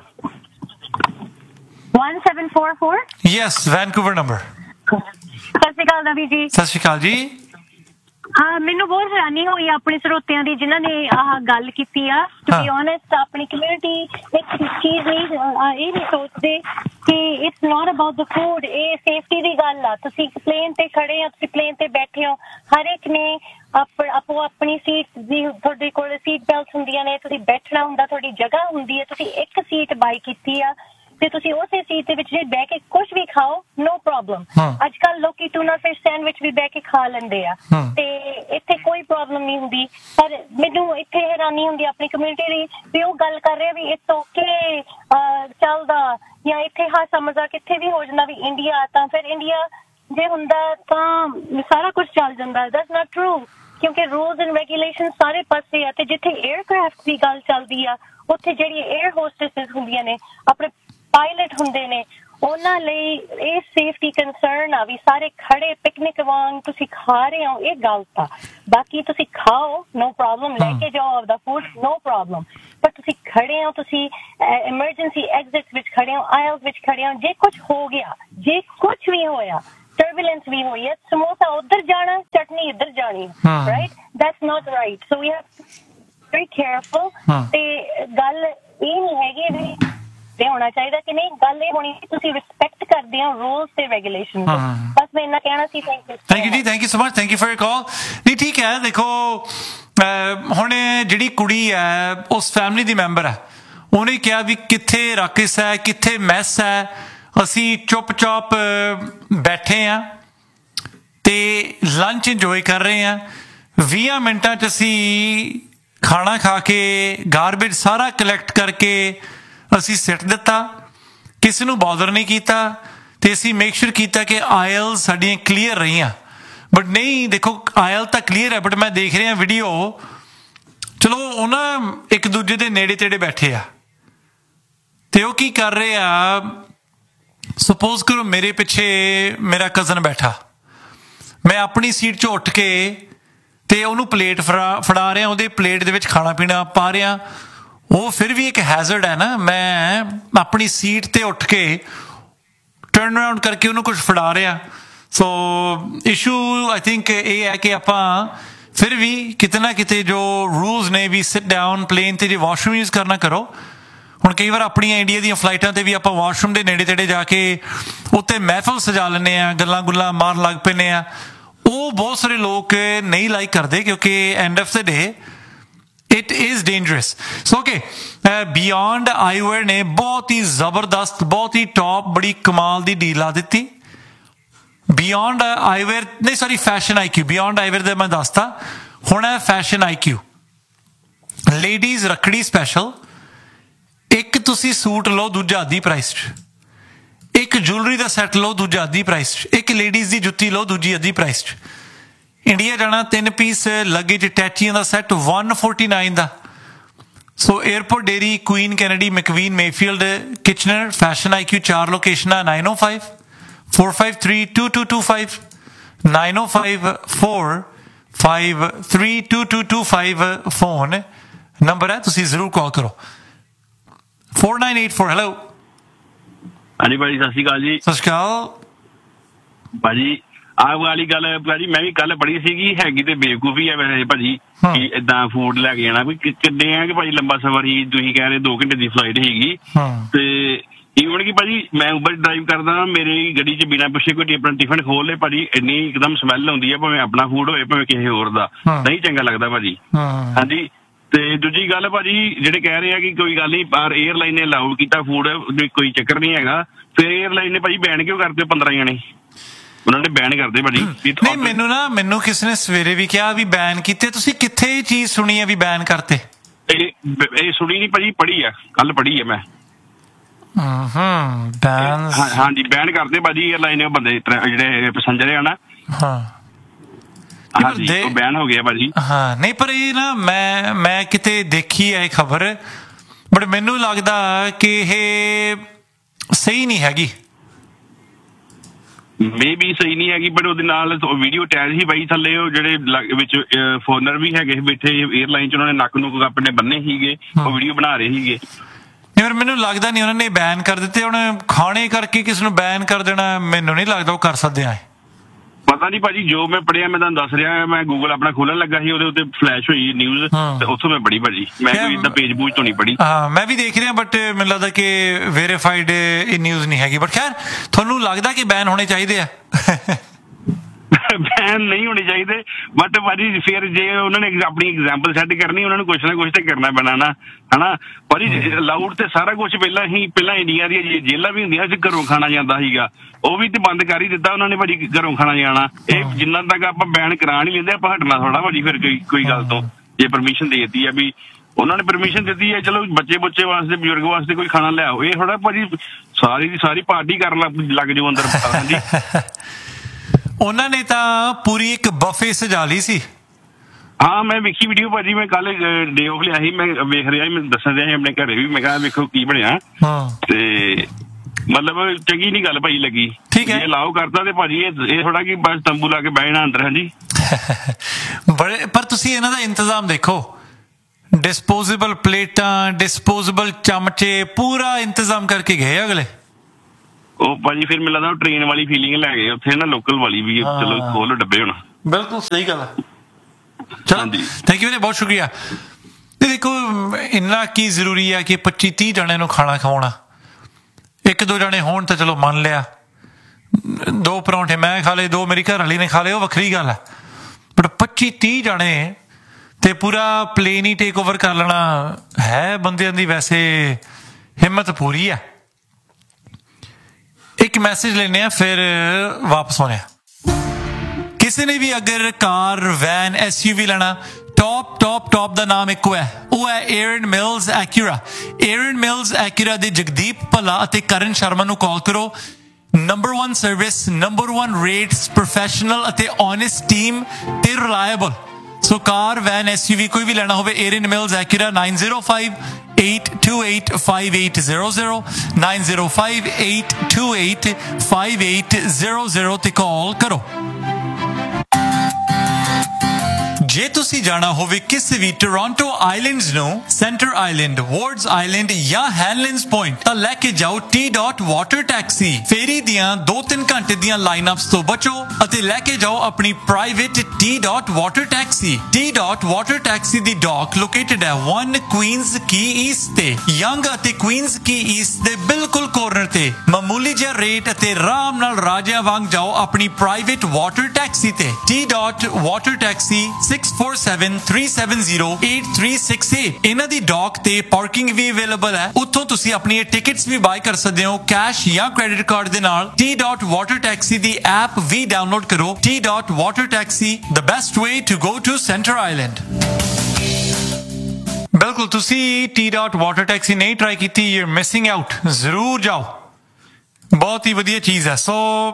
one seven four four? Yes, Vancouver number. ਸਤਿ ਸ਼੍ਰੀ ਅਕਾਲ ਨਵੀ ਜੀ। ਸਤਿ ਸ਼੍ਰੀ ਅਕਾਲ ਜੀ। ਹਾਂ, ਮੈਨੂੰ ਬਹੁਤ ਹੈਰਾਨੀ ਹੋਈ ਆਪਣੇ ਸਰੋਤਿਆਂ ਦੀ ਜਿਨ੍ਹਾਂ ਨੇ ਆਹ ਗੱਲ ਕੀਤੀ ਆ। ਟੂ ਬੀ ਓਨੈਸਟ, ਆਪਣੀ ਕਮਿਊਨਿਟੀ ਇੱਕ ਚੀਜ਼ ਨਹੀਂ ਇਹ ਨਹੀਂ ਸੋਚਦੇ ਕਿ ਇਟਸ ਨॉट ਅਬਾਊਟ ਦ ਫੂਡ, ਇਹ ਸੇਫਟੀ ਦੀ ਗੱਲ ਆ। ਤੁਸੀਂ ਪਲੇਨ ਤੇ ਖੜੇ ਹੋ, ਤੁਸੀਂ ਪਲੇਨ ਤੇ ਬੈਠੇ ਹੋ, ਹਰ ਇੱਕ ਨੇ ਆਪੋ ਆਪਣੀ ਸੀਟ ਦੀ, ਤੁਹਾਡੇ ਕੋਲ ਸੀਟ ਬੈਲਟ ਹੁੰਦੀਆਂ ਨੇ, ਤੁਸੀਂ ਬੈਠਣਾ ਹੁੰਦਾ, ਤੁਹਾਡੀ ਜਗ੍ਹਾ ਹੁੰਦੀ ਹੈ, ਤੁਸੀਂ ਇੱਕ ਸੀਟ ਬਾਈ ਕੀਤੀ ਆ ਤੇ ਤੁਸੀਂ ਉਸੇ ਸੀਟ ਦੇ ਵਿੱਚ ਜੇ ਬਹਿ ਕੇ ਕੁਛ ਵੀ ਖਾਓ, ਨੋ ਪ੍ਰੋਬਲਮ। ਅੱਜ ਕੱਲ੍ਹ ਲੋਕੀ ਟੂਨਾ ਫਿਸ਼ ਸੈਂਡਵਿਚ ਵੀ ਬਹਿ ਕੇ ਖਾ ਲੈਂਦੇ ਆ ਤੇ ਇੱਥੇ ਕੋਈ ਪ੍ਰੋਬਲਮ ਨਹੀਂ ਹੁੰਦੀ। ਪਰ ਮੈਨੂੰ ਇੱਥੇ ਹੈਰਾਨੀ ਹੁੰਦੀ ਆਪਣੀ ਕਮਿਊਨਿਟੀ ਦੀ ਵੀ ਉਹ ਗੱਲ ਕਰ ਰਹੇ ਵੀ ਇਟਸ ਓਕੇ ਚੱਲਦਾ, ਜਾਂ ਇੱਥੇ ਹਾਸਾ ਮਜ਼ਾਕ ਕਿੱਥੇ ਵੀ ਹੋ ਜਾਂਦਾ ਵੀ ਇੰਡੀਆ ਤਾਂ ਫਿਰ ਇੰਡੀਆ ਜੇ ਹੁੰਦਾ ਤਾਂ ਸਾਰਾ ਕੁਛ ਚੱਲ ਜਾਂਦਾ। ਦੈਟਸ ਨਾਟ ਟਰੂ, ਕਿਉਂਕਿ ਰੂਲਸ ਐਂਡ ਰੈਗੂਲੇਸ਼ਨ ਸਾਰੇ ਪਾਸੇ ਆ। ਤੇ ਜਿੱਥੇ ਏਅਰਕ੍ਰਾਫਟ ਦੀ ਗੱਲ ਚੱਲਦੀ ਆ, ਉੱਥੇ ਜਿਹੜੀ ਏਅਰ ਹੋਸਟੈਸਸ ਹੁੰਦੀਆਂ ਨੇ, ਆਪਣੇ ਪਾਇਲਟ ਹੁੰਦੇ ਨੇ, ਉਹਨਾਂ ਲਈ ਇਹ ਸੇਫਟੀ ਕੰਸਰਨ ਆ ਵੀ ਸਾਰੇ ਖੜੇ ਪਿਕਨਿਕ ਵਾਂਗ ਤੁਸੀਂ ਖਾ ਰਹੇ ਹੋ, ਇਹ ਗਲਤ ਆ। ਬਾਕੀ ਤੁਸੀਂ ਖਾਓ, ਨੋ ਪ੍ਰੋਬਲਮ, ਲੈ ਕੇ ਜਾਓ ਆਪਦਾ ਫੂਡ, ਨੋ ਪ੍ਰੋਬਲਮ। ਪਰ ਤੁਸੀਂ ਖੜੇ ਹੋ, ਤੁਸੀਂ ਐਮਰਜੈਂਸੀ ਐਗਜ਼ਿਟ ਵਿੱਚ ਖੜੇ ਹੋ, ਆਇਲਸ ਵਿੱਚ ਖੜੇ ਹੋ, ਜੇ ਕੁਛ ਹੋ ਗਿਆ, ਜੇ ਕੁਛ ਵੀ ਹੋਇਆ, ਟਰਬੂਲੈਂਸ ਵੀ ਹੋਈ ਹੈ, ਸਮੋਸਾ ਉੱਧਰ ਜਾਣਾ, ਚਟਨੀ ਇੱਧਰ ਜਾਣੀ, right? That's not right. So we have very careful. ਤੇ ਗੱਲ ਇਹ ਨਹੀਂ ਹੈਗੀ ਵੀ ਹੋਣਾ ਚਾਹੀਦਾ ਕਿ ਨਹੀਂ, ਗੱਲ ਇਹ ਹੋਣੀ ਤੁਸੀਂ ਰਿਸਪੈਕਟ ਕਰਦੇ ਹੋ ਰੂਲਸ ਤੇ ਰੈਗੂਲੇਸ਼ਨ। ਬਸ ਮੈਂ ਇੰਨਾ ਕਹਿਣਾ ਸੀ। ਥੈਂਕ ਯੂ ਥੈਂਕ ਯੂ ਜੀ, thank you so much, thank you for your call. ਨਹੀਂ ਠੀਕ ਹੈ, ਦੇਖੋ ਹੁਣ ਜਿਹੜੀ ਕੁੜੀ ਹੈ ਉਸ ਫੈਮਿਲੀ ਦੀ ਮੈਂਬਰ ਹੈ, ਉਹਨੇ ਕਿਹਾ ਵੀ ਕਿੱਥੇ ਰਾਕਸ ਹੈ, ਕਿੱਥੇ ਮੈਸ ਹੈ, ਅਸੀਂ ਚੁੱਪ ਚਾਪ ਬੈਠੇ ਹਾਂ ਤੇ ਲੰਚ ਇੰਜੋਏ ਕਰ ਰਹੇ ਹਾਂ। ਵੀਹਾਂ ਮਿੰਟਾਂ 'ਚ ਅਸੀਂ ਖਾਣਾ ਖਾ ਕੇ ਗਾਰਬੇਜ ਸਾਰਾ ਕਲੈਕਟ ਕਰਕੇ ਅਸੀਂ ਸਿੱਟ ਦਿੱਤਾ, ਕਿਸੇ ਨੂੰ ਬੌਦਰ ਨਹੀਂ ਕੀਤਾ ਤੇ ਅਸੀਂ ਮੇਕ ਸ਼ੋਰ ਕੀਤਾ ਕਿ ਆਇਲ ਸਾਡੀਆਂ ਕਲੀਅਰ ਰਹੀਆਂ। ਬਟ ਨਹੀਂ, ਦੇਖੋ ਆਇਲ ਤਾਂ ਕਲੀਅਰ ਹੈ, ਬਟ ਮੈਂ ਦੇਖ ਰਿਹਾ ਵੀਡੀਓ, ਚਲੋ ਉਹ ਨਾ ਇੱਕ ਦੂਜੇ ਦੇ ਨੇੜੇ ਤੇੜੇ ਬੈਠੇ ਆ ਤੇ ਉਹ ਕੀ ਕਰ ਰਹੇ ਆ, ਸਪੋਜ਼ ਕਰੋ ਮੇਰੇ ਪਿੱਛੇ ਮੇਰਾ ਕਜ਼ਨ ਬੈਠਾ, ਮੈਂ ਆਪਣੀ ਸੀਟ 'ਚੋਂ ਉੱਠ ਕੇ ਤੇ ਉਹਨੂੰ ਪਲੇਟ ਫੜਾ ਫੜਾ ਰਿਹਾ, ਉਹਦੇ ਪਲੇਟ ਦੇ ਵਿੱਚ ਖਾਣਾ ਪੀਣਾ ਪਾ ਰਿਹਾ। ਉਹ ਫਿਰ ਵੀ ਇੱਕ ਹੈਜ਼ਰਡ ਹੈ ਨਾ, ਮੈਂ ਆਪਣੀ ਸੀਟ ਤੇ ਉੱਠ ਕੇ ਟਰਨ ਅਰਾਊਂਡ ਕਰਕੇ ਉਹਨੂੰ ਕੁਝ ਫੜਾ ਰਿਹਾ। ਸੋ ਇਸ਼ੂ ਆਈ ਥਿੰਕ ਇਹ ਹੈ ਕਿ ਆਪਾਂ ਫਿਰ ਵੀ ਕਿਤੇ ਨਾ ਕਿਤੇ ਜੋ ਰੂਲਸ ਨੇ ਵੀ ਸਿਟ ਡਾਊਨ, ਪਲੇਨ ਤੇ ਜੇ ਵਾਸ਼ਰੂਮ ਯੂਜ਼ ਕਰਨਾ ਕਰੋ। ਹੁਣ ਕਈ ਵਾਰ ਆਪਣੀਆਂ ਇੰਡੀਆ ਦੀਆਂ ਫਲਾਈਟਾਂ ਤੇ ਵੀ ਆਪਾਂ ਵਾਸ਼ਰੂਮ ਦੇ ਨੇੜੇ ਤੇੜੇ ਜਾ ਕੇ ਉੱਤੇ ਮਹਿਫਲ ਸਜਾ ਲੈਂਦੇ ਹਾਂ, ਗੱਲਾਂ ਗੁੱਲਾਂ ਮਾਰਨ ਲੱਗ ਪੈਂਦੇ ਹਾਂ। ਉਹ ਬਹੁਤ ਸਾਰੇ ਲੋਕ ਨਹੀਂ ਲਾਈਕ ਕਰਦੇ ਕਿਉਂਕਿ end of the day it is dangerous. So okay, beyond ਆਈਵੇਅਰ ਨੇ ਬਹੁਤ ਹੀ ਜ਼ਬਰਦਸਤ, ਬਹੁਤ ਹੀ ਟੌਪ, ਬੜੀ ਕਮਾਲ ਦੀ ਡੀਲ ਲਾ ਦਿੱਤੀ। ਬਿਯੋਂਡ ਆਈਵੇਅਰ ਨਹੀਂ ਸੌਰੀ ਫੈਸ਼ਨ ਆਈ ਕਿਊ, ਬਿਯੋਂਡ ਆਈਵੇਅਰ ਦਾ ਮੈਂ ਦੱਸਤਾ, ਹੁਣ ਹੈ ਫੈਸ਼ਨ ਆਈ ਕਿਊ। ਲੇਡੀਜ਼ ਰੱਖੜੀ ਸਪੈਸ਼ਲ, ਇੱਕ ਤੁਸੀਂ ਸੂਟ ਲਓ ਦੂਜਾ ਅੱਧੀ ਪ੍ਰਾਈਸ 'ਚ, ਇੱਕ ਜੁਐਲਰੀ ਦਾ ਸੈੱਟ ਲਓ ਦੂਜਾ ਅੱਧੀ ਪ੍ਰਾਈਸ 'ਚ, ਇੱਕ ਲੇਡੀਜ਼ ਦੀ ਜੁੱਤੀ ਲਓ ਦੂਜੀ ਅੱਧੀ ਪ੍ਰਾਈਸ 'ਚ। ਇੰਡੀਆ ਜਾਣਾ ਤਿੰਨ ਪੀਸ ਲੱਗੇਜ ਟੈਚੀਆਂ ਦਾ ਸੈੱਟ one forty-nine ਦਾ। ਸੋ airport dairy, Queen Kennedy, ਮੈਕਵੀਨ, Mayfield, Kitchener, fashion ਆਈ ਕਿਊ, ਚਾਰ ਲੋਕੇਸ਼ਨਾਂ, nine oh five four five three two two two five nine oh five four five three two two two five phone number ਹੈ, ਤੁਸੀਂ ਜ਼ਰੂਰ ਕਾਲ ਕਰੋ। four nine eight four hello. ਹਾਂਜੀ ਭਾਜੀ ਸਤਿ ਸ਼੍ਰੀ ਅਕਾਲ ਜੀ। ਸਤਿ ਸ਼੍ਰੀ ਅਕਾਲ ਭਾਜੀ ਆਹ ਵਾਲੀ ਗੱਲ ਭਾਜੀ ਮੈਂ ਵੀ ਕੱਲ ਪੜ੍ਹੀ ਸੀਗੀ, ਹੈਗੀ ਤੇ ਬੇਵਕੂਫੀ ਹੈ ਵੈਸੇ ਭਾਜੀ ਕਿ ਏਦਾਂ ਫੂਡ ਲੈ ਕੇ ਜਾਣਾ। ਵੀ ਕਿੰਨੇ ਆ ਕਿ ਭਾਜੀ ਲੰਬਾ ਸਫ਼ਰ ਹੀ, ਤੁਸੀਂ ਕਹਿ ਰਹੇ ਦੋ ਘੰਟੇ ਦੀ ਫਲਾਈਟ ਸੀਗੀ, ਤੇ ਈਵਨ ਕਿ ਭਾਜੀ ਮੈਂ ਉਬਰ ਡਰਾਈਵ ਕਰਦਾ, ਮੇਰੀ ਗੱਡੀ 'ਚ ਬਿਨਾਂ ਪੁੱਛੇ ਕੋਈ ਆਪਣਾ ਟਿਫਨ ਖੋਲ ਲੇ ਭਾਜੀ, ਇੰਨੀ ਇੱਕਦਮ ਸਮੈਲ ਆਉਂਦੀ ਹੈ, ਭਾਵੇਂ ਆਪਣਾ ਫੂਡ ਹੋਵੇ ਭਾਵੇਂ ਕਿਸੇ ਹੋਰ ਦਾ, ਨਹੀਂ ਚੰਗਾ ਲੱਗਦਾ ਭਾਜੀ। ਹਾਂਜੀ, ਤੇ ਦੂਜੀ ਗੱਲ ਭਾਜੀ ਜਿਹੜੇ ਕਹਿ ਰਹੇ ਆ ਕਿ ਕੋਈ ਗੱਲ ਨਹੀਂ ਬਾਹਰ ਏਅਰਲਾਈਨ ਨੇ ਅਲਾਉ ਕੀਤਾ ਫੂਡ, ਕੋਈ ਚੱਕਰ ਨਹੀਂ ਹੈਗਾ, ਫਿਰ ਏਅਰਲਾਈਨ ਨੇ ਭਾਜੀ ਬੈਨ ਕਿਉਂ ਕਰਦੇ ਪੰਦਰਾਂ ਜਣੇ? ਉਹਨਾਂ ਨੇ ਬੈਨ ਕਰਦੇ ਭਾਜੀ। ਨਹੀਂ ਮੈਨੂੰ ਨਾ ਮੈਨੂੰ ਕਿਸੇ ਨੇ ਸਵੇਰੇ ਵੀ ਕਿਹਾ ਵੀ ਬੈਨ ਕੀਤੇ, ਤੁਸੀਂ ਕਿੱਥੇ ਇਹ ਚੀਜ਼ ਸੁਣੀ ਹੈ ਵੀ ਬੈਨ ਕਰਤੇ? ਇਹ ਸੁਣੀ ਨਹੀਂ ਭਾਜੀ, ਪੜ੍ਹੀ ਆ, ਕੱਲ ਪੜ੍ਹੀ ਆ ਮੈਂ। ਹਾਂਜੀ ਬੈਨ ਕਰਦੇ ਭਾਜੀ ਏਅਰਲਾਈਨ ਨੇ, ਬੰਦੇ ਜਿਹੜੇ ਪੈਸੰਜਰ ਆ ਨਾ, ਹਾਂਜੀ ਉਹ ਬੈਨ ਹੋ ਗਿਆ ਭਾਜੀ। ਹਾਂ ਨਹੀਂ ਪਰ ਇਹ ਨਾ ਮੈਂ ਮੈਂ ਕਿਤੇ ਦੇਖੀ ਹੈ ਇਹ ਖਬਰ, ਬਟ ਮੈਨੂੰ ਲੱਗਦਾ ਕਿ ਇਹ ਸਹੀ ਨਹੀਂ ਹੈਗੀ। ਮੇ ਵੀ ਸਹੀ ਨਹੀਂ ਹੈਗੀ, ਪਰ ਉਹਦੇ ਨਾਲ ਵੀਡੀਓ ਅਟੈਚ ਹੀ ਬਾਈ ਥੱਲੇ, ਉਹ ਜਿਹੜੇ ਵਿੱਚ ਫੋਰਨਰ ਵੀ ਹੈਗੇ ਬੈਠੇ ਏਅਰਲਾਈਨ 'ਚ, ਉਹਨਾਂ ਨੇ ਨੱਕ ਨੁੱਕ ਆਪਣੇ ਬੰਨੇ ਸੀਗੇ, ਉਹ ਵੀਡੀਓ ਬਣਾ ਰਹੇ ਸੀਗੇ। ਯਾਰ ਮੈਨੂੰ ਲੱਗਦਾ ਨਹੀਂ ਉਹਨਾਂ ਨੇ ਬੈਨ ਕਰ ਦਿੱਤੇ, ਹੁਣ ਖਾਣੇ ਕਰਕੇ ਕਿਸ ਨੂੰ ਬੈਨ ਕਰ ਦੇਣਾ, ਮੈਨੂੰ ਨਹੀਂ ਲੱਗਦਾ ਉਹ ਕਰ ਸਕਦੇ ਆ। ਪਤਾ ਨਹੀਂ ਭਾਜੀ, ਜੋ ਮੈਂ ਪੜ੍ਹਿਆ ਮੈਂ ਤੁਹਾਨੂੰ ਦੱਸ ਰਿਹਾ, ਮੈਂ ਗੂਗਲ ਆਪਣਾ ਖੋਲਣ ਲੱਗਾ ਸੀ, ਉਹਦੇ ਉੱਤੇ ਫਲੈਸ਼ ਹੋਈ ਨਿਊਜ਼, ਤੇ ਉੱਥੋਂ ਮੈਂ ਪੜ੍ਹੀ ਭਾਜੀ, ਮੈਂ ਕੋਈ ਏਦਾਂ ਪੇਜ ਪੂਜ ਤੋਂ ਨਹੀਂ ਪੜ੍ਹੀ। ਹਾਂ ਮੈਂ ਵੀ ਦੇਖ ਰਿਹਾ, ਬਟ ਮੈਨੂੰ ਲੱਗਦਾ ਕਿ ਵੈਰੀਫਾਈਡ ਇਹ ਨਿਊਜ਼ ਨਹੀਂ ਹੈਗੀ। ਬਟ ਖੈਰ ਤੁਹਾਨੂੰ ਲੱਗਦਾ ਕਿ ਬੈਨ ਹੋਣੇ ਚਾਹੀਦੇ ਆ? ਬੈਨ ਨਹੀਂ ਹੋਣੇ ਚਾਹੀਦੇ, ਬਟ ਭਾਜੀ ਫਿਰ ਜੇ ਉਹਨਾਂ ਨੇ ਆਪਣੀ ਐਗਜ਼ਾਮਪਲ ਸੈੱਟ ਕਰਨੀ, ਉਹਨਾਂ ਨੂੰ ਕੁਛ ਨਾ ਕੁਛ ਤੇ ਕਰਨਾ ਪੈਣਾ ਨਾ, ਹਨਾ ਭਾਜੀ। ਅਲਾਊਡ ਤੇ ਸਾਰਾ ਕੁਛ ਪਹਿਲਾਂ ਹੀ, ਪਹਿਲਾਂ ਇੰਡੀਆ ਦੀਆਂ ਜੇਲਾਂ ਵੀ ਹੁੰਦੀਆਂ ਸੀ, ਘਰੋਂ ਖਾਣਾ ਜਾਂਦਾ ਸੀਗਾ, ਉਹ ਵੀ ਤੇ ਬੰਦ ਕਰ ਹੀ ਦਿੱਤਾ ਉਹਨਾਂ ਨੇ ਭਾਜੀ, ਘਰੋਂ ਖਾਣਾ ਜਾਣਾ। ਇਹ ਜਿੰਨਾ ਤੱਕ ਆਪਾਂ ਬੈਨ ਕਰਾ ਨਹੀਂ ਲੈਂਦੇ, ਆਪਾਂ ਹਟਣਾ ਥੋੜਾ ਭਾਜੀ ਫਿਰ ਕੋਈ ਕੋਈ ਗੱਲ ਤੋਂ। ਜੇ ਪਰਮਿਸ਼ਨ ਦੇ ਦਿੱਤੀ ਆ, ਵੀ ਉਹਨਾਂ ਨੇ ਪਰਮਿਸ਼ਨ ਦਿੱਤੀ ਹੈ, ਚਲੋ ਬੱਚੇ ਬੱਚੇ ਵਾਸਤੇ, ਬਜ਼ੁਰਗ ਵਾਸਤੇ ਕੋਈ ਖਾਣਾ ਲਿਆਓ, ਇਹ ਥੋੜਾ ਭਾਜੀ ਸਾਰੀ ਦੀ ਸਾਰੀ ਪਾਰਟੀ ਕਰਨ ਲੱਗ ਜਾਓ ਅੰਦਰ। ਹਾਂਜੀ ਉਹਨਾਂ ਨੇ ਤਾਂ ਪੂਰੀ ਇੱਕ ਬਫੇ ਸਜਾ ਲਈ ਸੀ। ਹਾਂ ਮੈਂ ਵੇਖੀ ਵੀਡੀਓ ਭਾਜੀ, ਮੈਂ ਕੱਲ ਡੇ ਆਫ ਲਿਆ ਸੀ, ਮੈਂ ਵੇਖ ਰਿਹਾ ਸੀ, ਮੈਂ ਦੱਸਣ ਰਿਹਾ ਸੀ ਆਪਣੇ ਘਰੇ ਵੀ, ਮੈਂ ਕਿਹਾ ਵੇਖੋ ਕੀ ਬਣਿਆ, ਤੇ ਮਤਲਬ ਚੰਗੀ ਨੀ ਗੱਲ ਭਾਜੀ ਲੱਗੀ। ਠੀਕ ਹੈ, ਅਲਾਓ ਕਰਤਾ ਤੇ ਭਾਜੀ ਇਹ ਥੋੜਾ ਕਿ ਬਸ ਤੰਬੂ ਲਾ ਕੇ ਬਹਿਣਾ ਅੰਦਰ। ਹਾਂਜੀ ਬੜੇ, ਪਰ ਤੁਸੀਂ ਇਹਨਾਂ ਦਾ ਇੰਤਜ਼ਾਮ ਦੇਖੋ, ਡਿਸਪੋਜ਼ੇਬਲ ਪਲੇਟਾਂ, ਡਿਸਪੋਜ਼ੇਬਲ ਚਮਚੇ, ਪੂਰਾ ਇੰਤਜ਼ਾਮ ਕਰਕੇ ਗਏ ਅਗਲੇ। ਉਹ ਭਾਜੀ ਫਿਰ ਮੈਨੂੰ ਲੱਗਦਾ ਟ੍ਰੇਨ ਵਾਲੀ ਫੀਲਿੰਗ ਲੈ ਗਏ ਉੱਥੇ ਨਾ, ਲੋਕਲ ਵਾਲੀ ਵੀ, ਚਲੋ ਖੋਲੋ ਡੱਬੇ ਹੁਣ। ਬਿਲਕੁਲ ਸਹੀ ਗੱਲ ਹੈ। ਚਲੋ ਥੈਂਕ ਯੂ ਵੀਰੇ, ਬਹੁਤ ਸ਼ੁਕਰੀਆ। ਤੇ ਦੇਖੋ ਇੰਨਾ ਕੀ ਜ਼ਰੂਰੀ ਹੈ ਕਿ ਪੱਚੀ ਤੀਹ ਜਣਿਆਂ ਨੂੰ ਖਾਣਾ ਖਵਾਉਣਾ। ਇੱਕ ਦੋ ਜਣੇ ਹੋਣ ਤਾਂ ਚਲੋ ਮੰਨ ਲਿਆ, ਦੋ ਪਰੌਂਠੇ ਮੈਂ ਖਾ ਲਏ, ਦੋ ਮੇਰੀ ਘਰ ਵਾਲੀ ਨੇ ਖਾ ਲਏ, ਉਹ ਵੱਖਰੀ ਗੱਲ ਹੈ। ਬਟ ਪੱਚੀ ਤੀਹ ਜਣੇ ਤੇ ਪੂਰਾ ਪਲੇਨ ਹੀ ਟੇਕ ਓਵਰ ਕਰ ਲੈਣਾ ਹੈ ਬੰਦਿਆਂ ਦੀ, ਵੈਸੇ ਹਿੰਮਤ ਪੂਰੀ ਹੈ। ਇੱਕ ਮੈਸੇਜ ਲੈਣੇ ਆ ਫਿਰ ਵਾਪਸ ਆਉਣੇ ਆ। ਕਿਸੇ ਨੇ ਵੀ ਅਗਰ ਕਾਰ, ਵੈਨ, ਐਸ ਯੂ ਵੀ ਲੈਣਾ, ਟੌਪ ਟੌਪ ਟੌਪ ਦਾ ਨਾਮ ਇੱਕੋ ਹੈ, ਉਹ ਹੈ ਏਰਨ ਮਿਲਸ ਐਕੂਰਾ। ਏਰਨ ਮਿਲਸ ਐਕੂਰਾ ਦੇ ਜਗਦੀਪ ਭੱਲਾ ਅਤੇ ਕਰਨ ਸ਼ਰਮਾ ਨੂੰ ਕਾਲ ਕਰੋ। Number one service, number one rates, professional ਅਤੇ ਓਨੈਸਟ ਟੀਮ ਤੇ reliable. So car, van, S you ਵੀ ਕੋਈ ਵੀ ਲੈਣਾ ਹੋਵੇ, ਏਰਨ mills ਐਕੂਰਾ, nine zero five eight two eight five eight zero zero nine zero five eight two eight five eight zero zero ਤੇ ਕਾਲ ਕਰੋ। ਜੇ ਤੁਸੀਂ ਜਾਣਾ ਹੋਵੇ ਕਿਸੇ ਵੀ ਟੋਰਾਂਟੋ ਆਈਲੈਂਡਸ ਨੂੰ, ਸੈਂਟਰ ਆਈਲੈਂਡ, ਵਾਰਡਸ ਆਈਲੈਂਡ ਜਾਂ ਹੈਲੈਂਡਸ ਪੁਆਇੰਟ, ਤਾਂ ਲੈ ਕੇ ਜਾਓ ਟੀ ਡਾਟ ਵਾਟਰ ਟੈਕਸੀ। ਫੇਰੀ ਦੀਆਂ ਦੋ ਤਿੰਨ ਘੰਟੇ ਦੀਆਂ ਲਾਈਨਅਪਸ ਤੋਂ ਬਚੋ ਅਤੇ ਲੈ ਕੇ ਜਾਓ ਆਪਣੀ private T Dot Water Taxi. T Dot Water Taxi ਦੀ ਡੌਕ ਲੋਕੇਟਡ ਹੈ one Queens Key East ਤੇ ਯੰਗ ਅਤੇ Queens Key East ਦੇ ਬਿਲਕੁਲ ਕੋਰਨਰ ਤੇ ਮਾਮੂਲੀ ਜਿਹਾ ਰੇਟ ਅਤੇ ਆਰਾਮ ਨਾਲ ਰਾਜਿਆਂ ਵਾਂਗ ਜਾਓ ਆਪਣੀ ਪ੍ਰਾਈਵੇਟ ਵਾਟਰ ਟੈਕਸੀ ਤੇ T Dot Water Taxi six four seven three seven zero eight three six eight। ਇਹਨਾਂ ਦੀ ਡੌਕ ਤੇ ਪਾਰਕਿੰਗ ਵੀ ਅਵੇਲੇਬਲ ਹੈ, ਉੱਥੋਂ ਤੁਸੀਂ ਆਪਣੀਆਂ ਟਿਕਟਸ ਵੀ ਬਾਈ ਕਰ ਸਕਦੇ ਹੋ ਕੈਸ਼ ਜਾਂ ਕ੍ਰੈਡਿਟ ਕਾਰਡ ਦੇ ਨਾਲ। T Dot Water Taxi ਦੀ ਐਪ ਵੀ ਡਾਊਨਲੋਡ ਕਰੋ। T Dot Water Taxi, the best way to go to Center Island। ਬਿਲਕੁਲ, ਤੁਸੀਂ T Dot Water Taxi ਨਹੀਂ ਟਰਾਈ ਕੀਤੀ, you're missing out। ਜ਼ਰੂਰ ਜਾਓ, ਬਹੁਤ ਹੀ ਵਧੀਆ ਚੀਜ਼ ਹੈ। ਸੋ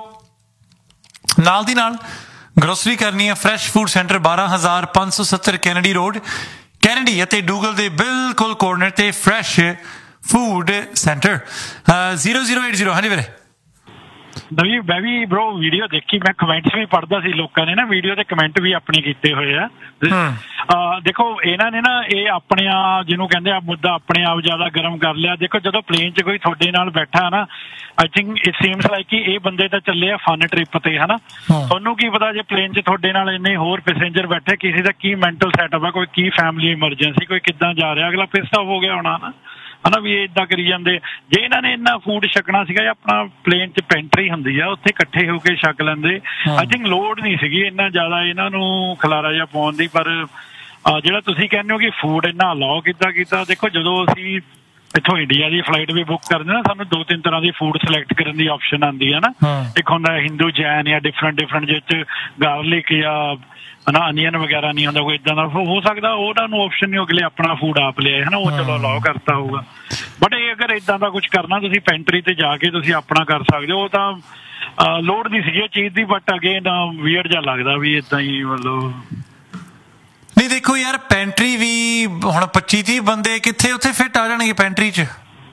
ਨਾਲ ਦੀ ਨਾਲ ਗਰੋਸਰੀ ਕਰਨੀ ਹੈ ਫਰੈਸ਼ ਫੂਡ ਸੈਂਟਰ ਬਾਰਾਂ ਹਜ਼ਾਰ ਪੰਜ ਸੌ ਸੱਤਰ ਕੈਨੇਡੀ ਰੋਡ, ਕੈਨੇਡੀ ਅਤੇ ਡੂਗਲ ਦੇ ਬਿਲਕੁਲ ਕੋਰਨਰ ਤੇ fresh food centre zero zero eight zero. ਹਾਂਜੀ ਵੀਰੇ। ਨਵੀਂ ਮੈਂ ਵੀ ਬ్రో ਵੀਡੀਓ ਦੇਖੀ, ਮੈਂ ਕਮੈਂਟਸ ਵੀ ਪੜ੍ਹਦਾ ਸੀ, ਲੋਕਾਂ ਨੇ ਨਾ ਵੀਡੀਓ ਤੇ ਕਮੈਂਟ ਵੀ ਆਪਣੇ ਕੀਤੇ ਹੋਏ ਆ। ਦੇਖੋ ਇਹਨਾਂ ਨੇ ਨਾ ਇਹ ਆਪਣੇ ਆਪ ਜਿਹਨੂੰ ਕਹਿੰਦੇ ਆ ਮੁੱਦਾ ਆਪਣੇ ਆਪ ਜ਼ਿਆਦਾ ਗਰਮ ਕਰ ਲਿਆ। ਦੇਖੋ ਜਦੋਂ ਪਲੇਨ 'ਚ ਕੋਈ ਤੁਹਾਡੇ ਨਾਲ ਬੈਠਾ ਨਾ, I think it seems like ਕਿ ਇਹ ਬੰਦੇ ਤਾਂ ਚੱਲੇ ਆ ਫਨ ਟ੍ਰਿਪ ਤੇ, ਹਨਾ। ਤੁਹਾਨੂੰ ਕੀ ਪਤਾ ਜੇ ਪਲੇਨ 'ਚ ਤੁਹਾਡੇ ਨਾਲ ਇੰਨੇ ਹੋਰ ਪੈਸੇਂਜਰ ਬੈਠੇ, ਕਿਸੇ ਦਾ ਕੀ ਮੈਂਟਲ ਸੈਟਅਪ ਆ, ਕੋਈ ਕੀ ਫੈਮਿਲੀ ਐਮਰਜੈਂਸੀ, ਕੋਈ ਕਿੱਦਾਂ ਜਾ ਰਿਹਾ, ਅਗਲਾ ਪਿਸ ਆਫ ਹੋ ਗਿਆ ਹੋਣਾ ਨਾ, ਹਨਾ ਵੀ ਇਹ ਏਦਾਂ ਕਰੀ ਜਾਂਦੇ। ਜੇ ਇਹਨਾਂ ਨੇ ਇੰਨਾ ਫੂਡ ਛਕਣਾ ਸੀਗਾ, ਆਪਣਾ ਪਲੇਨ 'ਚ ਪੈਂਟਰੀ ਹੁੰਦੀ ਆ, ਉੱਥੇ ਇਕੱਠੇ ਹੋ ਕੇ ਛਕ ਲੈਂਦੇ। ਆਈ ਥਿੰਕ ਲੋੜ ਨਹੀਂ ਸੀਗੀ ਇੰਨਾ ਜ਼ਿਆਦਾ ਇਹਨਾਂ ਨੂੰ ਖਲਾਰਾ ਜਿਹਾ ਪਾਉਣ ਦੀ। ਪਰ ਜਿਹੜਾ ਤੁਸੀਂ ਕਹਿੰਦੇ ਹੋ ਕਿ ਫੂਡ ਇੰਨਾ ਅਲਾਓ ਕਿੱਦਾਂ ਕੀਤਾ, ਦੇਖੋ ਜਦੋਂ ਅਸੀਂ ਇੱਥੋਂ ਇੰਡੀਆ ਦੀ ਫਲਾਈਟ ਵੀ ਬੁੱਕ ਕਰਦੇ ਨਾ, ਸਾਨੂੰ ਦੋ ਤਿੰਨ ਤਰ੍ਹਾਂ ਦੀ ਫੂਡ ਸਿਲੈਕਟ ਕਰਨ ਦੀ ਆਪਸ਼ਨ ਆਉਂਦੀ ਹੈ ਨਾ। ਇੱਕ ਹੁੰਦਾ ਹਿੰਦੂ ਜੈਨ ਜਾਂ ਡਿਫਰੈਂਟ ਡਿਫਰੈਂਟ, ਜਿਸ 'ਚ ਗਾਰਲਿਕ ਜਾਂ ਹਨਾ ਅਨੀਅਨ ਵਗੈਰਾ ਨਹੀਂ ਹੁੰਦਾ, ਕੋਈ ਇੱਦਾਂ ਦਾ ਹੋ ਸਕਦਾ ਉਹਨਾਂ ਨੂੰ ਆਪਸ਼ਨ ਨਹੀਂ, ਅਗਲੇ ਆਪਣਾ ਫੂਡ ਆਪ ਲਿਆਏ ਹਨਾ, ਉਹ ਚਲੋ ਅਲਾਓ ਕਰਤਾ ਹੋਊਗਾ। ਬਟ ਇਹ ਅਗਰ ਇੱਦਾਂ ਦਾ ਕੁਝ ਕਰਨਾ, ਤੁਸੀਂ ਪੈਂਟਰੀ ਤੇ ਜਾ ਕੇ ਤੁਸੀਂ ਆਪਣਾ ਕਰ ਸਕਦੇ ਹੋ, ਉਹ ਤਾਂ ਲੋੜ ਨਹੀਂ ਸੀਗੀ ਇਹ ਚੀਜ਼ ਦੀ। ਬਟ ਅਗੇਨ ਵੀਅਰਡ ਜਿਹਾ ਲੱਗਦਾ ਵੀ ਏਦਾਂ ਹੀ ਮਤਲਬ ਨਹੀਂ। ਦੇਖੋ ਯਾਰ, ਪੈਂਟਰੀ ਵੀ ਹੁਣ ਪੱਚੀ ਤੀਹ ਬੰਦੇ ਕਿੱਥੇ ਉੱਥੇ ਫਿੱਟ ਆ ਜਾਣਗੇ ਪੈਂਟਰੀ 'ਚ,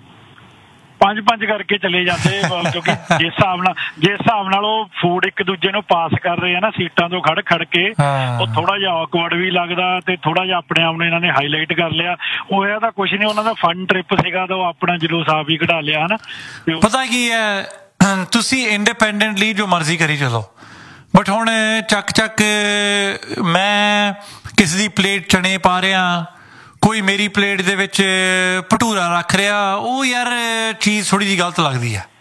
ਪੰਜ ਪੰਜ ਕਰਕੇ ਚਲੇ ਜਾਂਦੇ। ਕਿਉਂਕਿ ਜਿਸ ਹਿਸਾਬ ਨਾਲ ਜਿਸ ਹਿਸਾਬ ਨਾਲ ਉਹ ਫੂਡ ਇੱਕ ਦੂਜੇ ਨੂੰ ਪਾਸ ਕਰ ਰਹੇ ਆ ਨਾ ਸੀਟਾਂ ਤੋਂ ਖੜ ਖੜ ਕੇ, ਉਹ ਥੋੜਾ ਜਿਹਾ ਔਕਵਰਡ ਵੀ ਲੱਗਦਾ ਤੇ ਥੋੜਾ ਜਿਹਾ ਆਪਣੇ ਆਪ ਨੂੰ ਇਹਨਾਂ ਨੇ ਹਾਈਲਾਈਟ ਕਰ ਲਿਆ। ਉਹ ਇਹਦਾ ਤਾਂ ਕੁਛ ਨਹੀਂ, ਉਹਨਾਂ ਦਾ ਫਨ ਟ੍ਰਿਪ ਸੀਗਾ ਤਾਂ ਉਹ ਆਪਣਾ ਜਲੂਸ ਆਪ ਹੀ ਕਢਾ ਲਿਆ ਹਨਾ। ਪਤਾ ਕੀ ਹੈ, ਤੁਸੀਂ ਇੰਡੀਪੈਂਡੈਂਟਲੀ ਜੋ ਮਰਜ਼ੀ ਕਰੀ ਚਲੋ, ਬਟ ਹੁਣ ਚੱਕ ਚੱਕ ਮੈਂ ਕਿਸੇ ਦੀ ਪਲੇਟ ਚਣੇ ਪਾ ਰਿਹਾ, ਕੋਈ ਮੇਰੀ ਪਲੇਟ ਦੇ ਵਿੱਚ ਭਟੂਰਾ ਰੱਖ ਰਿਹਾ, ਉਹ ਯਾਰ ਚੀਜ਼ ਥੋੜੀ ਜਿਹੀ ਗਲਤ ਲੱਗਦੀ ਹੈ।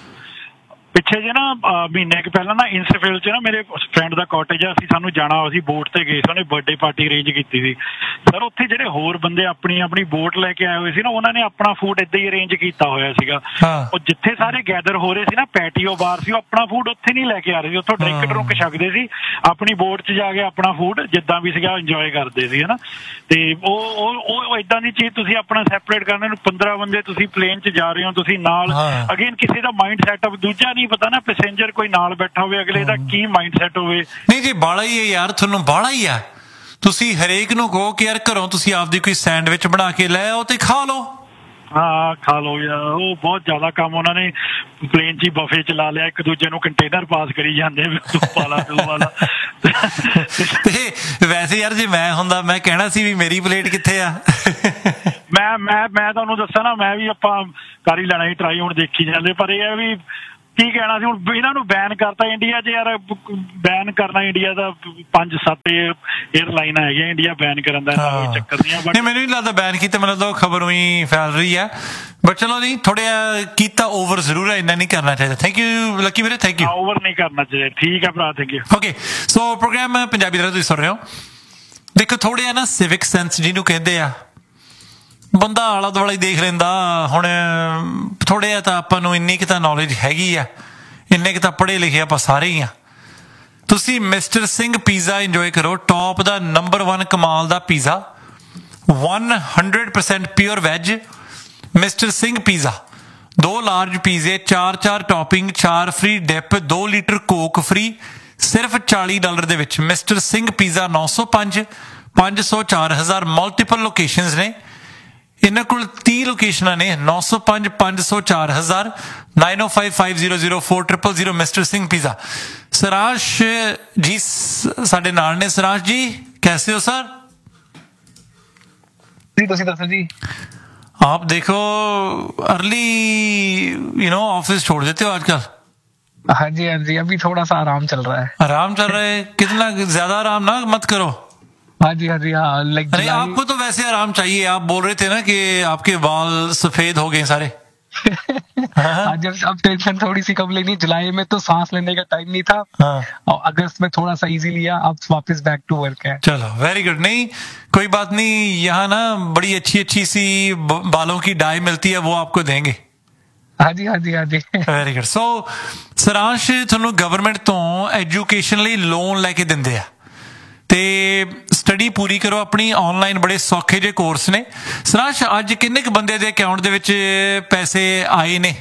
ਪਿੱਛੇ ਜੇ ਨਾ ਮਹੀਨੇ ਕੁ ਪਹਿਲਾਂ ਨਾ ਇੰਸਫੀਲਡ 'ਚ ਨਾ ਮੇਰੇ ਫਰੈਂਡ ਦਾ ਕਾਟੇਜ ਆ, ਅਸੀਂ ਸਾਨੂੰ ਜਾਣਾ, ਅਸੀਂ ਬੋਟ ਤੇ ਗਏ ਸੀ, ਉਹਨੇ ਬਰਥਡੇ ਪਾਰਟੀ ਅਰੇਂਜ ਕੀਤੀ ਸੀ। ਸਰ ਉੱਥੇ ਜਿਹੜੇ ਹੋਰ ਬੰਦੇ ਆਪਣੀ ਆਪਣੀ ਬੋਟ ਲੈ ਕੇ ਆਏ ਹੋਏ ਸੀ ਨਾ, ਉਹਨਾਂ ਨੇ ਆਪਣਾ ਫੂਡ ਏਦਾਂ ਹੀ ਅਰੇਂਜ ਕੀਤਾ ਹੋਇਆ ਸੀਗਾ। ਉਹ ਜਿੱਥੇ ਸਾਰੇ ਗੈਦਰ ਹੋ ਰਹੇ ਸੀ ਨਾ, ਪੈਟੀਓ ਬਾਰ ਸੀ, ਉਹ ਆਪਣਾ ਫੂਡ ਉੱਥੇ ਨਹੀਂ ਲੈ ਕੇ ਆ ਰਹੇ ਸੀ, ਉੱਥੋਂ ਡਰਿੰਕ ਡਰੁੰਕ ਛਕਦੇ ਸੀ, ਆਪਣੀ ਬੋਟ 'ਚ ਜਾ ਕੇ ਆਪਣਾ ਫੂਡ ਜਿੱਦਾਂ ਵੀ ਸੀਗਾ ਇੰਜੋਏ ਕਰਦੇ ਸੀ ਹਨਾ। ਤੇ ਉਹ ਉਹ ਏਦਾਂ ਦੀ ਚੀਜ਼ ਤੁਸੀਂ ਆਪਣਾ ਸੈਪਰੇਟ ਕਰਨੇ ਨੂੰ, ਪੰਦਰਾਂ ਬੰਦੇ ਤੁਸੀਂ ਪਲੇਨ 'ਚ ਜਾ ਰਹੇ ਹੋ, ਤੁਸੀਂ ਨਾਲ ਅਗੇਨ ਕਿਸੇ ਦਾ ਮਾਈਂਡ ਸੈਟਅਪ ਦੂਜਾ ਨਹੀਂ ਪਤਾ ਨਾ, ਪੈਸੇਂਜਰ ਕੋਈ ਨਾਲ ਬੈਠਾ ਹੋਵੇ, ਅਗਲੇ ਦਾ ਕੀ ਮਾਈਂਡ ਸੈਟ ਹੋਵੇ। ਨਹੀਂ ਜੀ, ਬਾਲਾ ਹੀ ਹੈ ਯਾਰ, ਤੁਹਾਨੂੰ ਬਾਲਾ ਹੀ ਆ। ਤੁਸੀਂ ਹਰੇਕ ਨੂੰ ਕਹੋ ਕਿ ਯਾਰ ਘਰੋਂ ਤੁਸੀਂ ਆਪਦੀ ਕੋਈ ਸੈਂਡਵਿਚ ਬਣਾ ਕੇ ਲੈ ਆਓ ਤੇ ਖਾ ਲਓ। ਹਾਂ ਖਾ ਲਓ ਯਾਰ, ਉਹ ਬਹੁਤ ਜ਼ਿਆਦਾ ਕੰਮ ਉਹਨਾਂ ਨੇ ਪਲੇਨ 'ਚ ਹੀ ਬਫੇ ਚਲਾ ਲਿਆ, ਇੱਕ ਦੂਜੇ ਨੂੰ ਕੰਟੇਨਰ ਪਾਸ ਕਰੀ ਜਾਂਦੇ ਤੂੰ ਵਾਲਾ ਤੂੰ ਵਾਲਾ। ਤੇ ਵੈਸੇ ਯਾਰ ਜੇ ਮੈਂ ਹੁੰਦਾ ਮੈਂ ਕਹਿਣਾ ਸੀ ਵੀ ਮੇਰੀ ਪਲੇਟ ਕਿੱਥੇ ਆ। ਮੈਂ ਮੈਂ ਮੈਂ ਤੁਹਾਨੂੰ ਦੱਸਾਂ ਨਾ, ਮੈਂ ਵੀ ਆਪਾਂ ਕਰ ਹੀ ਲੈਣਾ ਸੀ ਟਰਾਈ, ਹੁਣ ਦੇਖੀ ਜਾਂਦੇ। ਪਰ ਇਹ ਹੈ ਵੀ ਕੀ ਕਹਿਣਾ ਸੀ, ਹੁਣ ਇਹਨਾਂ ਨੂੰ ਬੈਨ ਕਰਤਾ ਇੰਡੀਆ 'ਚ ਯਾਰ, ਬੈਨ ਕਰਨਾ ਇੰਡੀਆ ਦਾ ਪੰਜ ਸੱਤ ਏਅਰਲਾਈਨਾਂ ਹੈਗੀਆਂ ਇੰਡੀਆ ਬੈਨ ਕਰਨ ਦਾ, ਕੋਈ ਚੱਕਰ ਨਹੀਂ ਆ। ਬਟ ਮੈਨੂੰ ਨਹੀਂ ਲੱਗਦਾ ਬੈਨ ਕੀਤਾ, ਮੈਨੂੰ ਲੱਗਦਾ ਖਬਰ ਉਹੀ ਫੈਲ ਰਹੀ ਹੈ। ਬਟ ਚਲੋ ਨਹੀਂ, ਥੋੜ੍ਹਾ ਕੀਤਾ ਓਵਰ ਜ਼ਰੂਰ ਹੈ, ਇੰਨਾ ਨਹੀਂ ਕਰਨਾ ਚਾਹੀਦਾ। ਥੈਂਕ ਯੂ ਲੱਕੀ ਵੀਰੇ, ਥੈਂਕ ਯੂ। ਓਵਰ ਨਹੀਂ ਕਰਨਾ ਚਾਹੀਦਾ, ਠੀਕ ਹੈ ਭਰਾ, thank you. Okay, so programme Punjabi ਦਾ ਤੁਸੀਂ ਸੁਣ ਰਹੇ ਹੋ। ਦੇਖੋ ਥੋੜ੍ਹਾ ਜਿਹਾ ਨਾ ਸਿਵਿਕ ਸੈਂਸ ਜਿਹਨੂੰ ਕਹਿੰਦੇ ਆ, ਬੰਦਾ ਆਲਾ ਦੁਆਲਾ ਹੀ ਦੇਖ ਲੈਂਦਾ। ਹੁਣ ਥੋੜ੍ਹਾ ਜਿਹਾ ਤਾਂ ਆਪਾਂ ਨੂੰ ਇੰਨੀ ਕੁ ਤਾਂ ਨੌਲੇਜ ਹੈਗੀ ਆ, ਇੰਨੇ ਕੁ ਤਾਂ ਪੜ੍ਹੇ ਲਿਖੇ ਆਪਾਂ ਸਾਰੇ ਹੀ ਆ। ਤੁਸੀਂ ਮਿਸਟਰ ਸਿੰਘ ਪੀਜ਼ਾ ਇੰਜੋਏ ਕਰੋ, ਟੌਪ ਦਾ ਨੰਬਰ ਵਨ ਕਮਾਲ ਦਾ pizza, one hundred percent pure veg. Mister Singh pizza, ਦੋ ਲਾਰਜ ਪੀਜ਼ੇ, ਚਾਰ ਚਾਰ ਟੌਪਿੰਗ, ਚਾਰ ਫ੍ਰੀ ਡਿਪ, ਦੋ ਲੀਟਰ ਕੋਕ ਫ੍ਰੀ, ਸਿਰਫ ਚਾਲੀ ਡਾਲਰ ਦੇ ਵਿੱਚ। ਮਿਸਟਰ ਸਿੰਘ ਪੀਜ਼ਾ ਨੌ ਸੌ ਪੰਜ, ਪੰਜ ਸੌ, ਚਾਰ ਹਜ਼ਾਰ ਮਲਟੀਪਲ ਲੋਕੇਸ਼ਨਸ ਨੇ ਇਹਨਾਂ ਕੋਲ, ਤੀਹ ਲੋਕੇਸ਼ਨਾਂ ਨੇ। ਨੌ ਸੌ ਪੰਜ, ਪੰਜ ਸੌ, ਚਾਰ ਹਜ਼ਾਰ, ਨਾਈਨ ਓ five five zero zero four triple zero. Mister Singh pizza. ਸਰਾਸ਼ ਜੀ ਸਾਡੇ ਨਾਲ ਨੇ। ਸਰਾਸ਼ ਜੀ ਕੈਸੇ ਹੋ ਸਰ? जी ਤੁਸੀਂ ਦੱਸੋ जी। आप देखो अर्ली यू नो ऑफिस छोड़ देते हो आजकल। हाँ जी हाँ जी, अभी थोड़ा सा आराम चल रहा है। आराम चल रहा है? कितना ज्यादा आराम ना मत करो। हाँ जी हाँ जी हाँ, लाइक अरे आपको तो वैसे आराम चाहिए, आप बोल रहे थे ना कि आपके बाल सफेद हो गए सारे। हाँ, जब अब टेंशन थोड़ी सी कम लेनी। जुलाई में तो सांस लेने का टाइम नहीं था, हाँ। और अगस्त में थोड़ा सा इजी लिया, अब वापस बैक टू वर्क है। चलो वेरी गुड। नहीं कोई बात नहीं, यहाँ ना बड़ी अच्छी अच्छी सी बालों की डाई मिलती है, वो आपको देंगे। हाँ जी हाँ जी हाँ जी। Very good. सो सरांश ਤੁਹਾਨੂੰ ਗਵਰਨਮੈਂਟ ਤੋਂ ਐਜੂਕੇਸ਼ਨ ਲਈ ਲੋਨ ਲੈ ਕੇ ਦਿੰਦੇ ਆ ਤੇ ਸਟੱਡੀ ਪੂਰੀ ਕਰੋ ਆਪਣੀ ਆਨਲਾਈਨ, ਬੜੇ ਸੌਖੇ ਜਿਹੇ ਕੋਰਸ ਨੇ। ਸਰਾਂਸ਼ ਅੱਜ ਕਿੰਨੇ ਕੁ ਬੰਦੇ ਦੇ ਅਕਾਊਂਟ ਦੇ ਵਿੱਚ ਪੈਸੇ ਆਏ ਨੇ?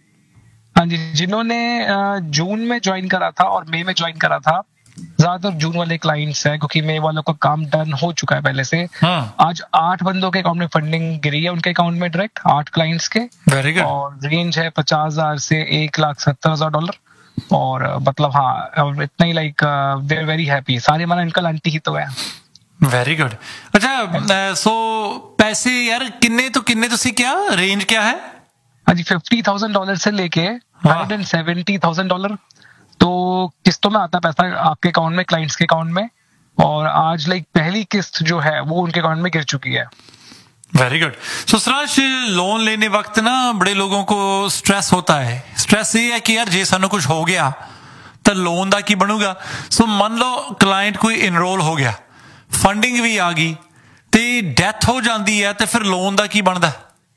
हाँ जी, जिन्होंने जून में ज्वाइन करा था और मई में ज्वाइन करा था, ज्यादातर जून वाले क्लाइंट्स हैं, क्योंकि मई वालों का काम डन हो चुका है पहले से। आज आठ बंदों के अकाउंट में फंडिंग गिरी है उनके अकाउंट में डायरेक्ट, आठ क्लाइंट्स के। Very good. और रेंज है पचास हजार से एक लाख सत्तर हजार डॉलर। और मतलब हाँ, इतना ही like they are very happy. सारे हमारा अंकल आंटी ही तो है। Very good. अच्छा, सो पैसे यार किन्ने तो किन्ने तुसी क्या रेंज क्या है? हाँ जी, फिफ्टी थाउजेंड डॉलर से लेके hundred and seventy thousand dollar तो किस्तों में आता है पैसा आपके अकाउंट में, क्लाइंट्स के अकाउंट में। और आज लाइक पहली किस्त जो है वो उनके अकाउंट में गिर चुकी है। Very good. सो सरांश, लोन लेने वक्त ना बड़े लोगों को स्ट्रेस होता है। स्ट्रेस ये है कि यार जे सानू कुछ हो गया तो लोन दा की बनूगा। सो मान लो क्लाइंट कोई इनरोल हो गया, फंडिंग भी आ गई ते डेथ हो जाती है, तो फिर लोन दा की बनता?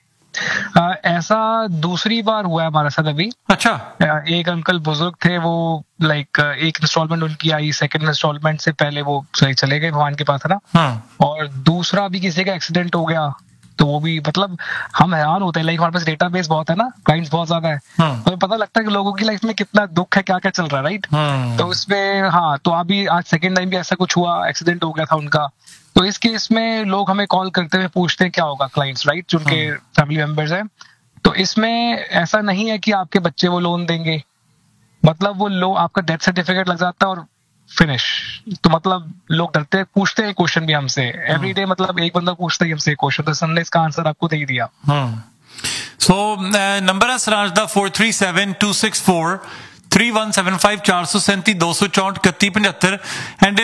आ, ऐसा दूसरी बार हुआ है हमारे साथ अभी। अच्छा। एक अंकल बुजुर्ग थे, वो लाइक एक इंस्टॉलमेंट उनकी आई, सेकंड इंस्टॉलमेंट से पहले वो चले गए भगवान के पास, है ना। और दूसरा भी किसी का एक्सीडेंट हो गया, तो वो भी मतलब हम हैरान होते हैं। लाइक हमारे पास डेटाबेस बहुत है ना, क्लाइंट्स बहुत ज्यादा है, तो पता लगता है कि लोगों की लाइफ में कितना दुख है, क्या क्या चल रहा है, राइट। तो उसमें हाँ, तो अभी आज सेकंड टाइम भी ऐसा कुछ हुआ, एक्सीडेंट हो गया था उनका। तो इस केस में लोग हमें कॉल करते हुए पूछते हैं क्या होगा, क्लाइंट्स, राइट, जो उनके फैमिली मेंबर्स हैं। तो इसमें ऐसा नहीं है कि आपके बच्चे वो लोन देंगे, मतलब वो लो आपका डेथ सर्टिफिकेट लग जाता है और फिनिश। तो मतलब लोग डरते हैं, पूछते हैं क्वेश्चन भी हमसे एवरी डे, मतलब एक बंदा पूछता है हमसे क्वेश्चन, तो हमने इसका आंसर आपको दे ही दिया। सो नंबर है सरांश दा four three seven to six four three one seven five चार सौ सैंती दो सौ चौंठ इकतीस पचहत्तर। एंड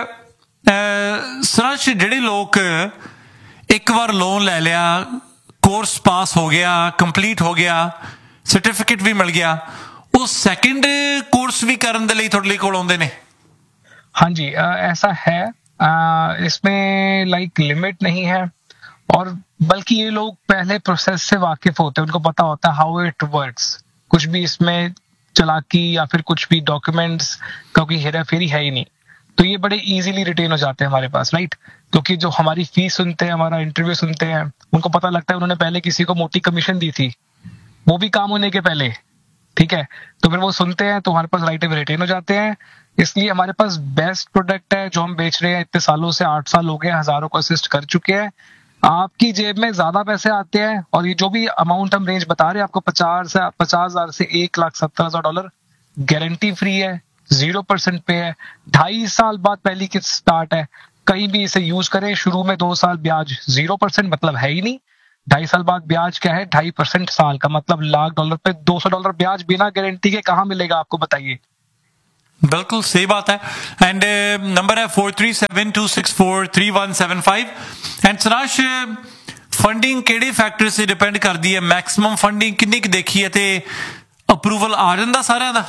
सरांश, ਜਿਹੜੇ ਲੋਕ ਇੱਕ ਵਾਰ ਲੋਨ ਲੈ ਲਿਆ, ਕੋਰਸ ਪਾਸ ਹੋ ਗਿਆ, ਕੰਪਲੀਟ ਹੋ ਗਿਆ, ਸਰਟੀਫਿਕੇਟ ਵੀ ਮਿਲ ਗਿਆ, ਉਹ ਸੈਕੰਡ ਕੋਰਸ ਵੀ ਕਰਨ ਦੇ ਲਈ ਤੁਹਾਡੇ ਕੋਲ ਆਉਂਦੇ ਨੇ? हाँ जी, आ, ऐसा है। आ, इसमें लाइक लिमिट नहीं है, और बल्कि ये लोग पहले प्रोसेस से वाकिफ होते हैं, उनको पता होता है हाउ इट वर्क्स। कुछ भी इसमें चालाकी या फिर कुछ भी डॉक्यूमेंट्स का कोई हेरा फेरी है ही नहीं, तो ये बड़े इजीली रिटेन हो जाते हैं हमारे पास, राइट। क्योंकि जो हमारी फीस सुनते हैं, हमारा इंटरव्यू सुनते हैं, उनको पता लगता है उन्होंने पहले किसी को मोटी कमीशन दी थी, वो भी काम होने के पहले, ठीक है। तो फिर वो सुनते हैं, तो हमारे पास राइट अवे रिटेन हो जाते हैं। इसलिए हमारे पास बेस्ट प्रोडक्ट है जो हम बेच रहे हैं इतने सालों से, आठ साल हो गए, हजारों को असिस्ट कर चुके हैं। आपकी जेब में ज्यादा पैसे आते हैं, और ये जो भी अमाउंट हम रेंज बता रहे हैं आपको, पचास से पचास हजार से एक लाख सत्तर हजार डॉलर, गारंटी फ्री है, जीरो परसेंट पे है, ढाई साल बाद पहली किस्त स्टार्ट है। कहीं भी इसे यूज करें, शुरू में दो साल ब्याज जीरो परसेंट मतलब है ही नहीं, ढाई साल बाद ब्याज क्या है, ढाई परसेंट साल का, मतलब लाख डॉलर पे दो सौ डॉलर ब्याज बिना गारंटी के कहाँ मिलेगा आपको, बताइए। बिल्कुल सही बात है। एंड नंबर है four three seven to six four three one seven five. And Saransh, funding ਕਿਹੜੇ फैक्टर से डिपेंड करती है? मैक्सिमम फंडिंग कितनी की देखी है, ते अप्रूवल आ जाता सारे दा?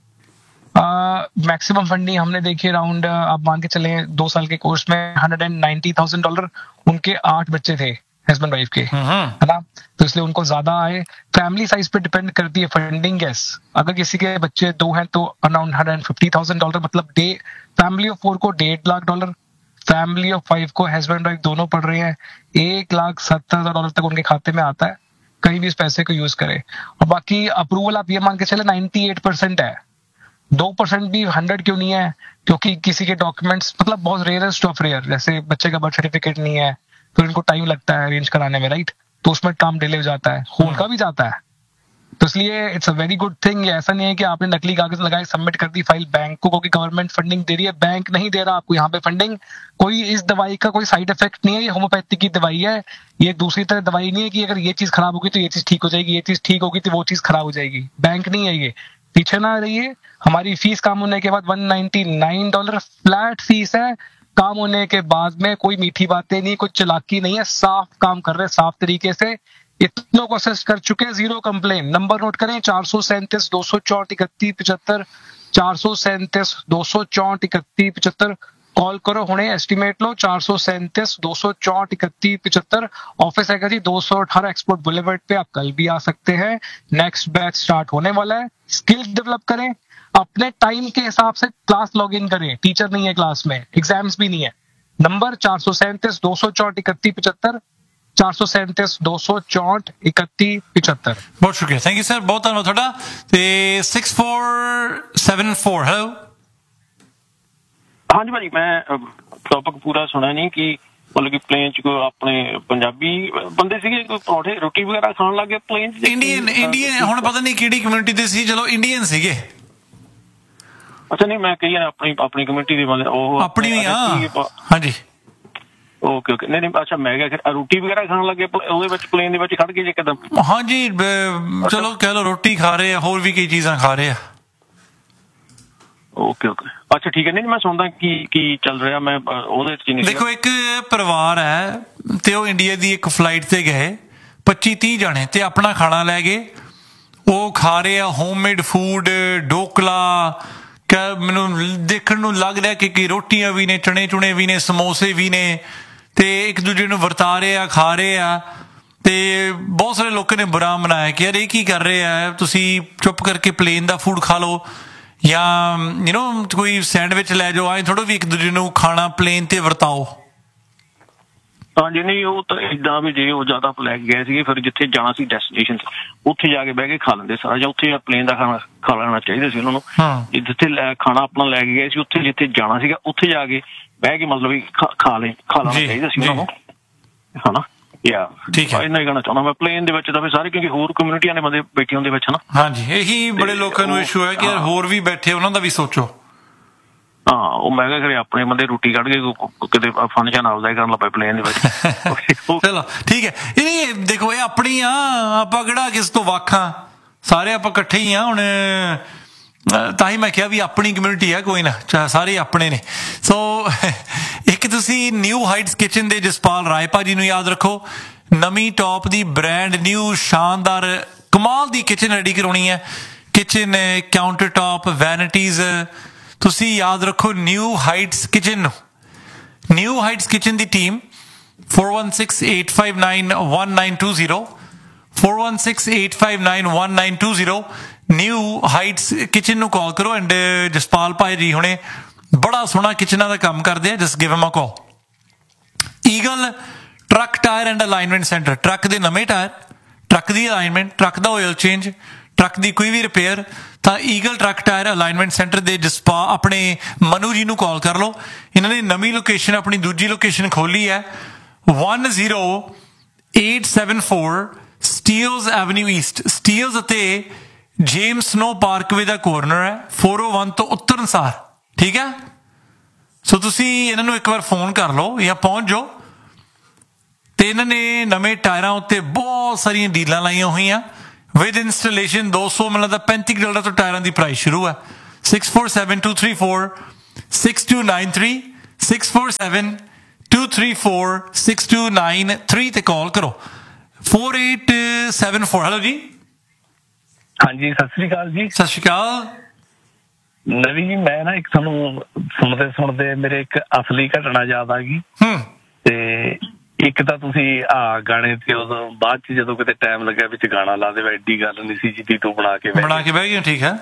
मैक्सिमम uh, फंडिंग हमने देखी अराउंड, आप मान के चले दो साल के कोर्स में hundred and ninety thousand dollar. उनके आठ बच्चे थे, हस्बैंड वाइफ के, है ना, तो इसलिए उनको ज्यादा आए। फैमिली साइज पे डिपेंड करती है फंडिंग। यस, अगर किसी के बच्चे दो हैं तो around hundred and fifty thousand dollar, मतलब डे फैमिली ऑफ फोर को डेढ़ lakh dollar, family of five को हस्बैंड वाइफ दोनों पढ़ रहे हैं, एक लाख सत्तर हजार डॉलर तक उनके खाते में आता है, कहीं भी इस पैसे को यूज करें। और बाकी अप्रूवल आप ये मान के चले नाइन्टी एट परसेंट है, दो परसेंट भी हंड्रेड क्यों नहीं है, क्योंकि किसी के डॉक्यूमेंट्स मतलब बहुत रेयरेस्ट ऑफ रेयर, जैसे बच्चे का बर्थ सर्टिफिकेट नहीं है तो इनको टाइम लगता है अरेंज कराने में, राइट, तो उसमें काम डिले हो जाता है, खून का भी जाता है। तो इसलिए it's a very good thing. ऐसा नहीं है कि आपने नकली कागज लगाए, सबमिट कर दी फाइल बैंक को, क्योंकि गवर्नमेंट फंडिंग दे रही है, बैंक नहीं दे रहा आपको यहाँ पे फंडिंग। कोई इस दवाई का कोई साइड इफेक्ट नहीं है, ये होम्योपैथी की दवाई है, ये दूसरी तरह दवाई नहीं है कि अगर ये चीज खराब होगी तो ये चीज ठीक हो जाएगी, ये चीज ठीक होगी तो वो चीज खराब हो जाएगी। बैंक नहीं है ये, पीछे ना रहिए। हमारी फीस काम होने के बाद one ninety nine dollar flat fees है। काम होने के बाद में कोई मीठी बातें नहीं, कोई चालाकी नहीं है, साफ काम कर रहे हैं साफ तरीके से। इतनों को असेस्ट कर चुके हैं, जीरो कंप्लेन। नंबर नोट करें, चार सौ सैंतीस दो सौ चौंठ इकतीस पिछहत्तर, चार सौ सैंतीस दो सौ चौंठ इकतीस पिछहत्तर। कॉल करो हुणे, एस्टिमेट लो, चार सौ सैंतीस दो सौ चौंठ इकतीस पिछहत्तर। ऑफिस है जी दो सौ अठारह एक्सपोर्ट बुलेवर्ड पे, आप कल भी आ सकते हैं। नेक्स्ट बैच स्टार्ट होने वाला है। स्किल्स डेवलप करें, अपने टाइम के हिसाब से क्लास लॉग इन करें। टीचर नहीं है क्लास में, एग्जाम्स भी नहीं है। नंबर चार सौ सैंतीस दो सौ चौंठ इकतीस पिछहत्तर, चार सौ सैंतीस दो सौ चौंठ इकतीस पिछहत्तर। बहुत शुक्रिया, थैंक यू सर, बहुत धन्यवाद ਤੁਹਾਡਾ। ਤੇ six four seven four, hello. ਹਾਂਜੀ ਭਾਜੀ, ਮੈਂ ਟੌਪਿਕ ਪੂਰਾ ਸੁਣਿਆ ਨਹੀਂ ਕਿ ਮਤਲਬ ਕਿ ਪਲੇਨ ਚ ਕੋਈ ਆਪਣੇ ਪੰਜਾਬੀ ਬੰਦੇ ਸੀਗੇ, ਕੋਈ ਪਰੌਂਠੇ ਰੋਟੀ ਵਗੈਰਾ ਖਾਣ ਲੱਗੇ ਪਲੇਨ ਚ? ਇੰਡੀਅਨ ਇੰਡੀਅਨ ਹੁਣ ਪਤਾ ਨਹੀਂ ਕਿਹੜੀ ਕਮਿਊਨਿਟੀ ਦੇ ਸੀ, ਚਲੋ ਇੰਡੀਅਨ ਸੀਗੇ। ਅੱਛਾ, ਨਹੀਂ ਮੈਂ ਕਹੀ ਆਪਣੀ ਆਪਣੀ ਕਮਿਊਨਿਟੀ ਦੇ ਬੰਦੇ, ਉਹ ਆਪਣੀ ਵੀ ਆ। ਹਾਂਜੀ, ਓਕੇ ਓਕੇ। ਨਹੀਂ ਨਹੀਂ, ਅੱਛਾ ਮੈਂ ਕਿਹਾ ਰੋਟੀ ਵਗੈਰਾ ਖਾਣ ਲੱਗੇ ਉਹਦੇ ਵਿੱਚ ਪਲੇਨ ਦੇ ਵਿੱਚ ਖੜ ਕੇ ਜੇ ਕਦਮ? ਹਾਂਜੀ, ਚਲੋ ਕਹਿ ਲਓ ਰੋਟੀ ਖਾ ਰਹੇ ਆ, ਹੋਰ ਵੀ ਕਈ ਚੀਜ਼ਾਂ ਖਾ ਰਹੇ ਆ। ਓਕੇ ਓਕੇ, ਅੱਛਾ ਠੀਕ ਹੈ। ਨਹੀਂ ਮੈਂ ਸੁਣਦਾ ਕੀ ਕੀ ਚੱਲ ਰਿਹਾ, ਮੈਂ ਉਹਦੇ ਚ ਨਹੀਂ। ਦੇਖੋ, ਇੱਕ ਪਰਿਵਾਰ ਹੈ ਤੇ ਉਹ ਇੰਡੀਆ ਦੀ ਇੱਕ ਫਲਾਈਟ ਤੇ ਗਏ, ਪੱਚੀ ਤੀਹ ਜਣੇ, ਤੇ ਆਪਣਾ ਖਾਣਾ ਲੈ ਗਏ। ਉਹ ਖਾ ਰਹੇ ਆ ਹੋਮਮੇਡ ਫੂਡ, ਢੋਕਲਾ, ਮੈਨੂੰ ਦੇਖਣ ਨੂੰ ਲੱਗ ਰਿਹਾ ਕਿ ਕੀ ਰੋਟੀਆਂ ਵੀ ਨੇ, ਚਣੇ ਚੁਣੇ ਵੀ ਨੇ, ਸਮੋਸੇ ਵੀ ਨੇ, ਤੇ ਇੱਕ ਦੂਜੇ ਨੂੰ ਵਰਤਾ ਰਹੇ ਆ, ਖਾ ਰਹੇ ਆ। ਤੇ ਬਹੁਤ ਸਾਰੇ ਲੋਕਾਂ ਨੇ ਬੁਰਾ ਮਨਾਇਆ ਕਿ ਯਾਰ ਇਹ ਕੀ ਕਰ ਰਹੇ ਆ, ਤੁਸੀਂ ਚੁੱਪ ਕਰਕੇ ਪਲੇਨ ਦਾ ਫੂਡ ਖਾ ਲਓ ਜਾਂ ਯੂ ਨੋ ਕੋਈ ਸੈਂਡਵਿਚ ਲੈ ਜਾਓ, ਐਂ ਥੋੜ੍ਹਾ ਵੀ ਇੱਕ ਦੂਜੇ ਨੂੰ ਖਾਣਾ ਪਲੇਨ ਤੇ ਵਰਤਾਓ। ਹਾਂਜੀ, ਨਹੀਂ ਉਹ ਤਾਂ ਏਦਾਂ ਵੀ ਜੇ ਉਹ ਜ਼ਿਆਦਾ ਲੈ ਕੇ ਗਏ ਸੀਗੇ, ਫਿਰ ਜਿੱਥੇ ਜਾਣਾ ਸੀ ਡੈਸਟੀਨੇਸ਼ਨ ਉੱਥੇ ਜਾ ਕੇ ਬਹਿ ਕੇ ਖਾ ਲੈਂਦੇ ਸਾਰਾ, ਜਾਂ ਉੱਥੇ ਪਲੇਨ ਦਾ ਖਾਣਾ ਖਾ ਲੈਣਾ ਚਾਹੀਦਾ ਸੀ ਉਹਨਾਂ ਨੂੰ। ਜਿੱਥੇ ਖਾਣਾ ਆਪਣਾ ਲੈ ਕੇ ਗਏ ਸੀ ਉੱਥੇ ਜਿੱਥੇ ਜਾਣਾ ਸੀਗਾ ਉੱਥੇ ਜਾ ਕੇ ਬਹਿ ਕੇ ਮਤਲਬ ਖਾ ਲੈ ਖਾ ਲੈਣਾ ਚਾਹੀਦਾ ਸੀ ਉਹਨਾਂ ਨੂੰ, ਹਨਾ। ਯਾ ਠੀਕ ਹੈ, ਇੰਨਾ ਹੀ ਕਹਿਣਾ ਚਾਹੁੰਦਾ ਮੈਂ। ਪਲੇਨ ਦੇ ਵਿੱਚ ਤਾਂ ਫਿਰ ਸਾਰੇ ਕਿਉਂਕਿ ਹੋਰ ਕਮਿਊਨਿਟੀਆਂ ਦੇ ਬੰਦੇ ਬੈਠੇ ਹੁੰਦੇ ਵਿੱਚ, ਹਨਾ। ਹਾਂਜੀ, ਇਹੀ ਬੜੇ ਲੋਕਾਂ ਨੂੰ ਇਸ਼ੂ ਹੈ ਕਿ ਯਾਰ ਹੋਰ ਵੀ ਬੈਠੇ, ਉਹਨਾਂ ਦਾ ਵੀ ਸੋਚੋ। ਹਾਂ, ਉਹ ਮੈਂ ਕਿਹਾ ਕਰੇ ਆਪਣੇ ਬੰਦੇ ਰੋਟੀ ਕੱਢ ਕੇ ਕਿਤੇ ਫੰਕਸ਼ਨ ਆਪਦਾ ਹੀ ਕਰਨ ਲੱਗ ਪਏ ਪਲੇਨ ਦੇ ਵਿੱਚ। ਚਲੋ ਠੀਕ ਹੈ, ਇਹ ਦੇਖੋ ਇਹ ਆਪਣੀ ਆ, ਆਪਾਂ ਕਿਹੜਾ ਕਿਸ ਤੋਂ ਵੱਖ ਆ, ਸਾਰੇ ਆਪਾਂ ਇਕੱਠੇ ਹੀ ਆ ਹੁਣ। ਤਾਂ ਹੀ ਮੈਂ ਕਿਹਾ ਵੀ ਆਪਣੀ ਕਮਿਊਨਿਟੀ ਆ, ਕੋਈ ਨਾ, ਸਾਰੇ ਆਪਣੇ ਨੇ। ਸੋ ਇੱਕ ਤੁਸੀਂ ਨਿਊ ਹਾਈਟਸ ਕਿਚਨ ਦੇ ਜਸਪਾਲ ਰਾਏ ਭਾਜੀ ਨੂੰ ਯਾਦ ਰੱਖੋ, ਨਵੀਂ ਟੌਪ ਦੀ ਬ੍ਰਾਂਡ ਨਿਊ ਸ਼ਾਨਦਾਰ ਕਮਾਲ ਦੀ ਕਿਚਨ ਰੈਡੀ ਕਰਾਉਣੀ ਹੈ। ਕਿਚਨ, ਕਾਊਂਟਰ ਟੌਪ, ਵੈਨਿਟੀਜ਼, ਤੁਸੀਂ ਯਾਦ ਰੱਖੋ ਨਿਊ ਹਾਈਟਸ ਕਿਚਨ ਨੂੰ। ਨਿਊ ਹਾਈਟਸ ਕਿਚਨ ਦੀ team four one six eight five nine one nine two zero four one six eight five nine one nine two zero new heights kitchen ਨੂੰ ਕਾਲ ਕਰੋ। And Jaspal ਭਾਈ ਜੀ ਹੁਣੇ ਬੜਾ ਸੋਹਣਾ ਕਿਚਨਾਂ ਦਾ ਕੰਮ ਕਰਦੇ ਆ, just give him a call. Eagle truck tyre and alignment centre, truck ਦੇ ਨਵੇਂ ਟਾਇਰ, ਟਰੱਕ ਦੀ ਅਲਾਈਨਮੈਂਟ, ਟਰੱਕ ਦਾ ਆਇਲ ਚੇਂਜ, ਟਰੱਕ ਦੀ ਕੋਈ ਵੀ ਰਿਪੇਅਰ, ਤਾਂ eagle truck tyre alignment centre ਦੇ ਜਸਪਾ ਆਪਣੇ ਮਨੂ ਜੀ ਨੂੰ ਕਾਲ ਕਰ ਲਓ। ਇਹਨਾਂ ਨੇ ਨਵੀਂ ਲੋਕੇਸ਼ਨ, ਆਪਣੀ ਦੂਜੀ ਲੋਕੇਸ਼ਨ ਖੋਲੀ ਹੈ, one zero eight seven four Steeles avenue East, Steeles ਅਤੇ ਜੇਮਸ ਸਨੋ ਪਾਰਕਵੇ ਦਾ ਕੋਰਨਰ ਹੈ, four oh one ਤੋਂ ਉਤਰਨ ਸਾਰ, ਠੀਕ ਹੈ। ਸੋ ਤੁਸੀਂ ਇਹਨਾਂ ਨੂੰ ਇੱਕ ਵਾਰ ਫੋਨ ਕਰ ਲਓ ਜਾਂ ਪਹੁੰਚ ਜਾਓ। ਤੇ ਇਹਨਾਂ ਨੇ ਨਵੇਂ ਟਾਇਰਾਂ ਉੱਤੇ ਬਹੁਤ ਸਾਰੀਆਂ ਡੀਲਾਂ ਲਾਈਆਂ ਹੋਈਆਂ ਵਿਦ ਇੰਸਟਾਲੇਸ਼ਨ। ਦੋ ਸੌ ਮਤਲਬ ਦਾ ਪੈਂਤੀ ਡਾਲਰ ਤੋਂ ਟਾਇਰਾਂ ਦੀ ਪ੍ਰਾਈਸ ਸ਼ੁਰੂ ਹੈ। Six four seven two three four six to nine three six four seven two three four six to nine three ਤੇ ਕਾਲ ਕਰੋ। four eight seven four, hello ਜੀ। ਹਾਂਜੀ, ਸਤਿ ਸ੍ਰੀ ਅਕਾਲ ਜੀ। ਸਤਿ ਸ਼੍ਰੀ ਅਕਾਲ ਨਵੀਂ ਜੀ। ਮੈਂ ਨਾ ਇੱਕ ਤੁਹਾਨੂੰ ਸੁਣਦੇ ਸੁਣਦੇ ਮੇਰੇ ਇੱਕ ਅਸਲੀ ਘਟਨਾ ਯਾਦ ਆ ਗਈ। ਤੇ ਇੱਕ ਤਾਂ ਤੁਸੀਂ ਆ ਗਾਣੇ ਤੇ ਉਦੋਂ ਬਾਅਦ ਚ ਜਦੋਂ ਕਿਤੇ ਟਾਈਮ ਲੱਗਿਆ ਵਿੱਚ ਗਾਣਾ ਲਾ ਦੇਵੇ, ਐਡੀ ਗੱਲ ਨਹੀਂ ਸੀ ਜੀ, ਤੂੰ ਬਣਾ ਕੇ ਬਣਾ ਕੇ ਬਹਿ ਗਏ, ਠੀਕ ਹੈ।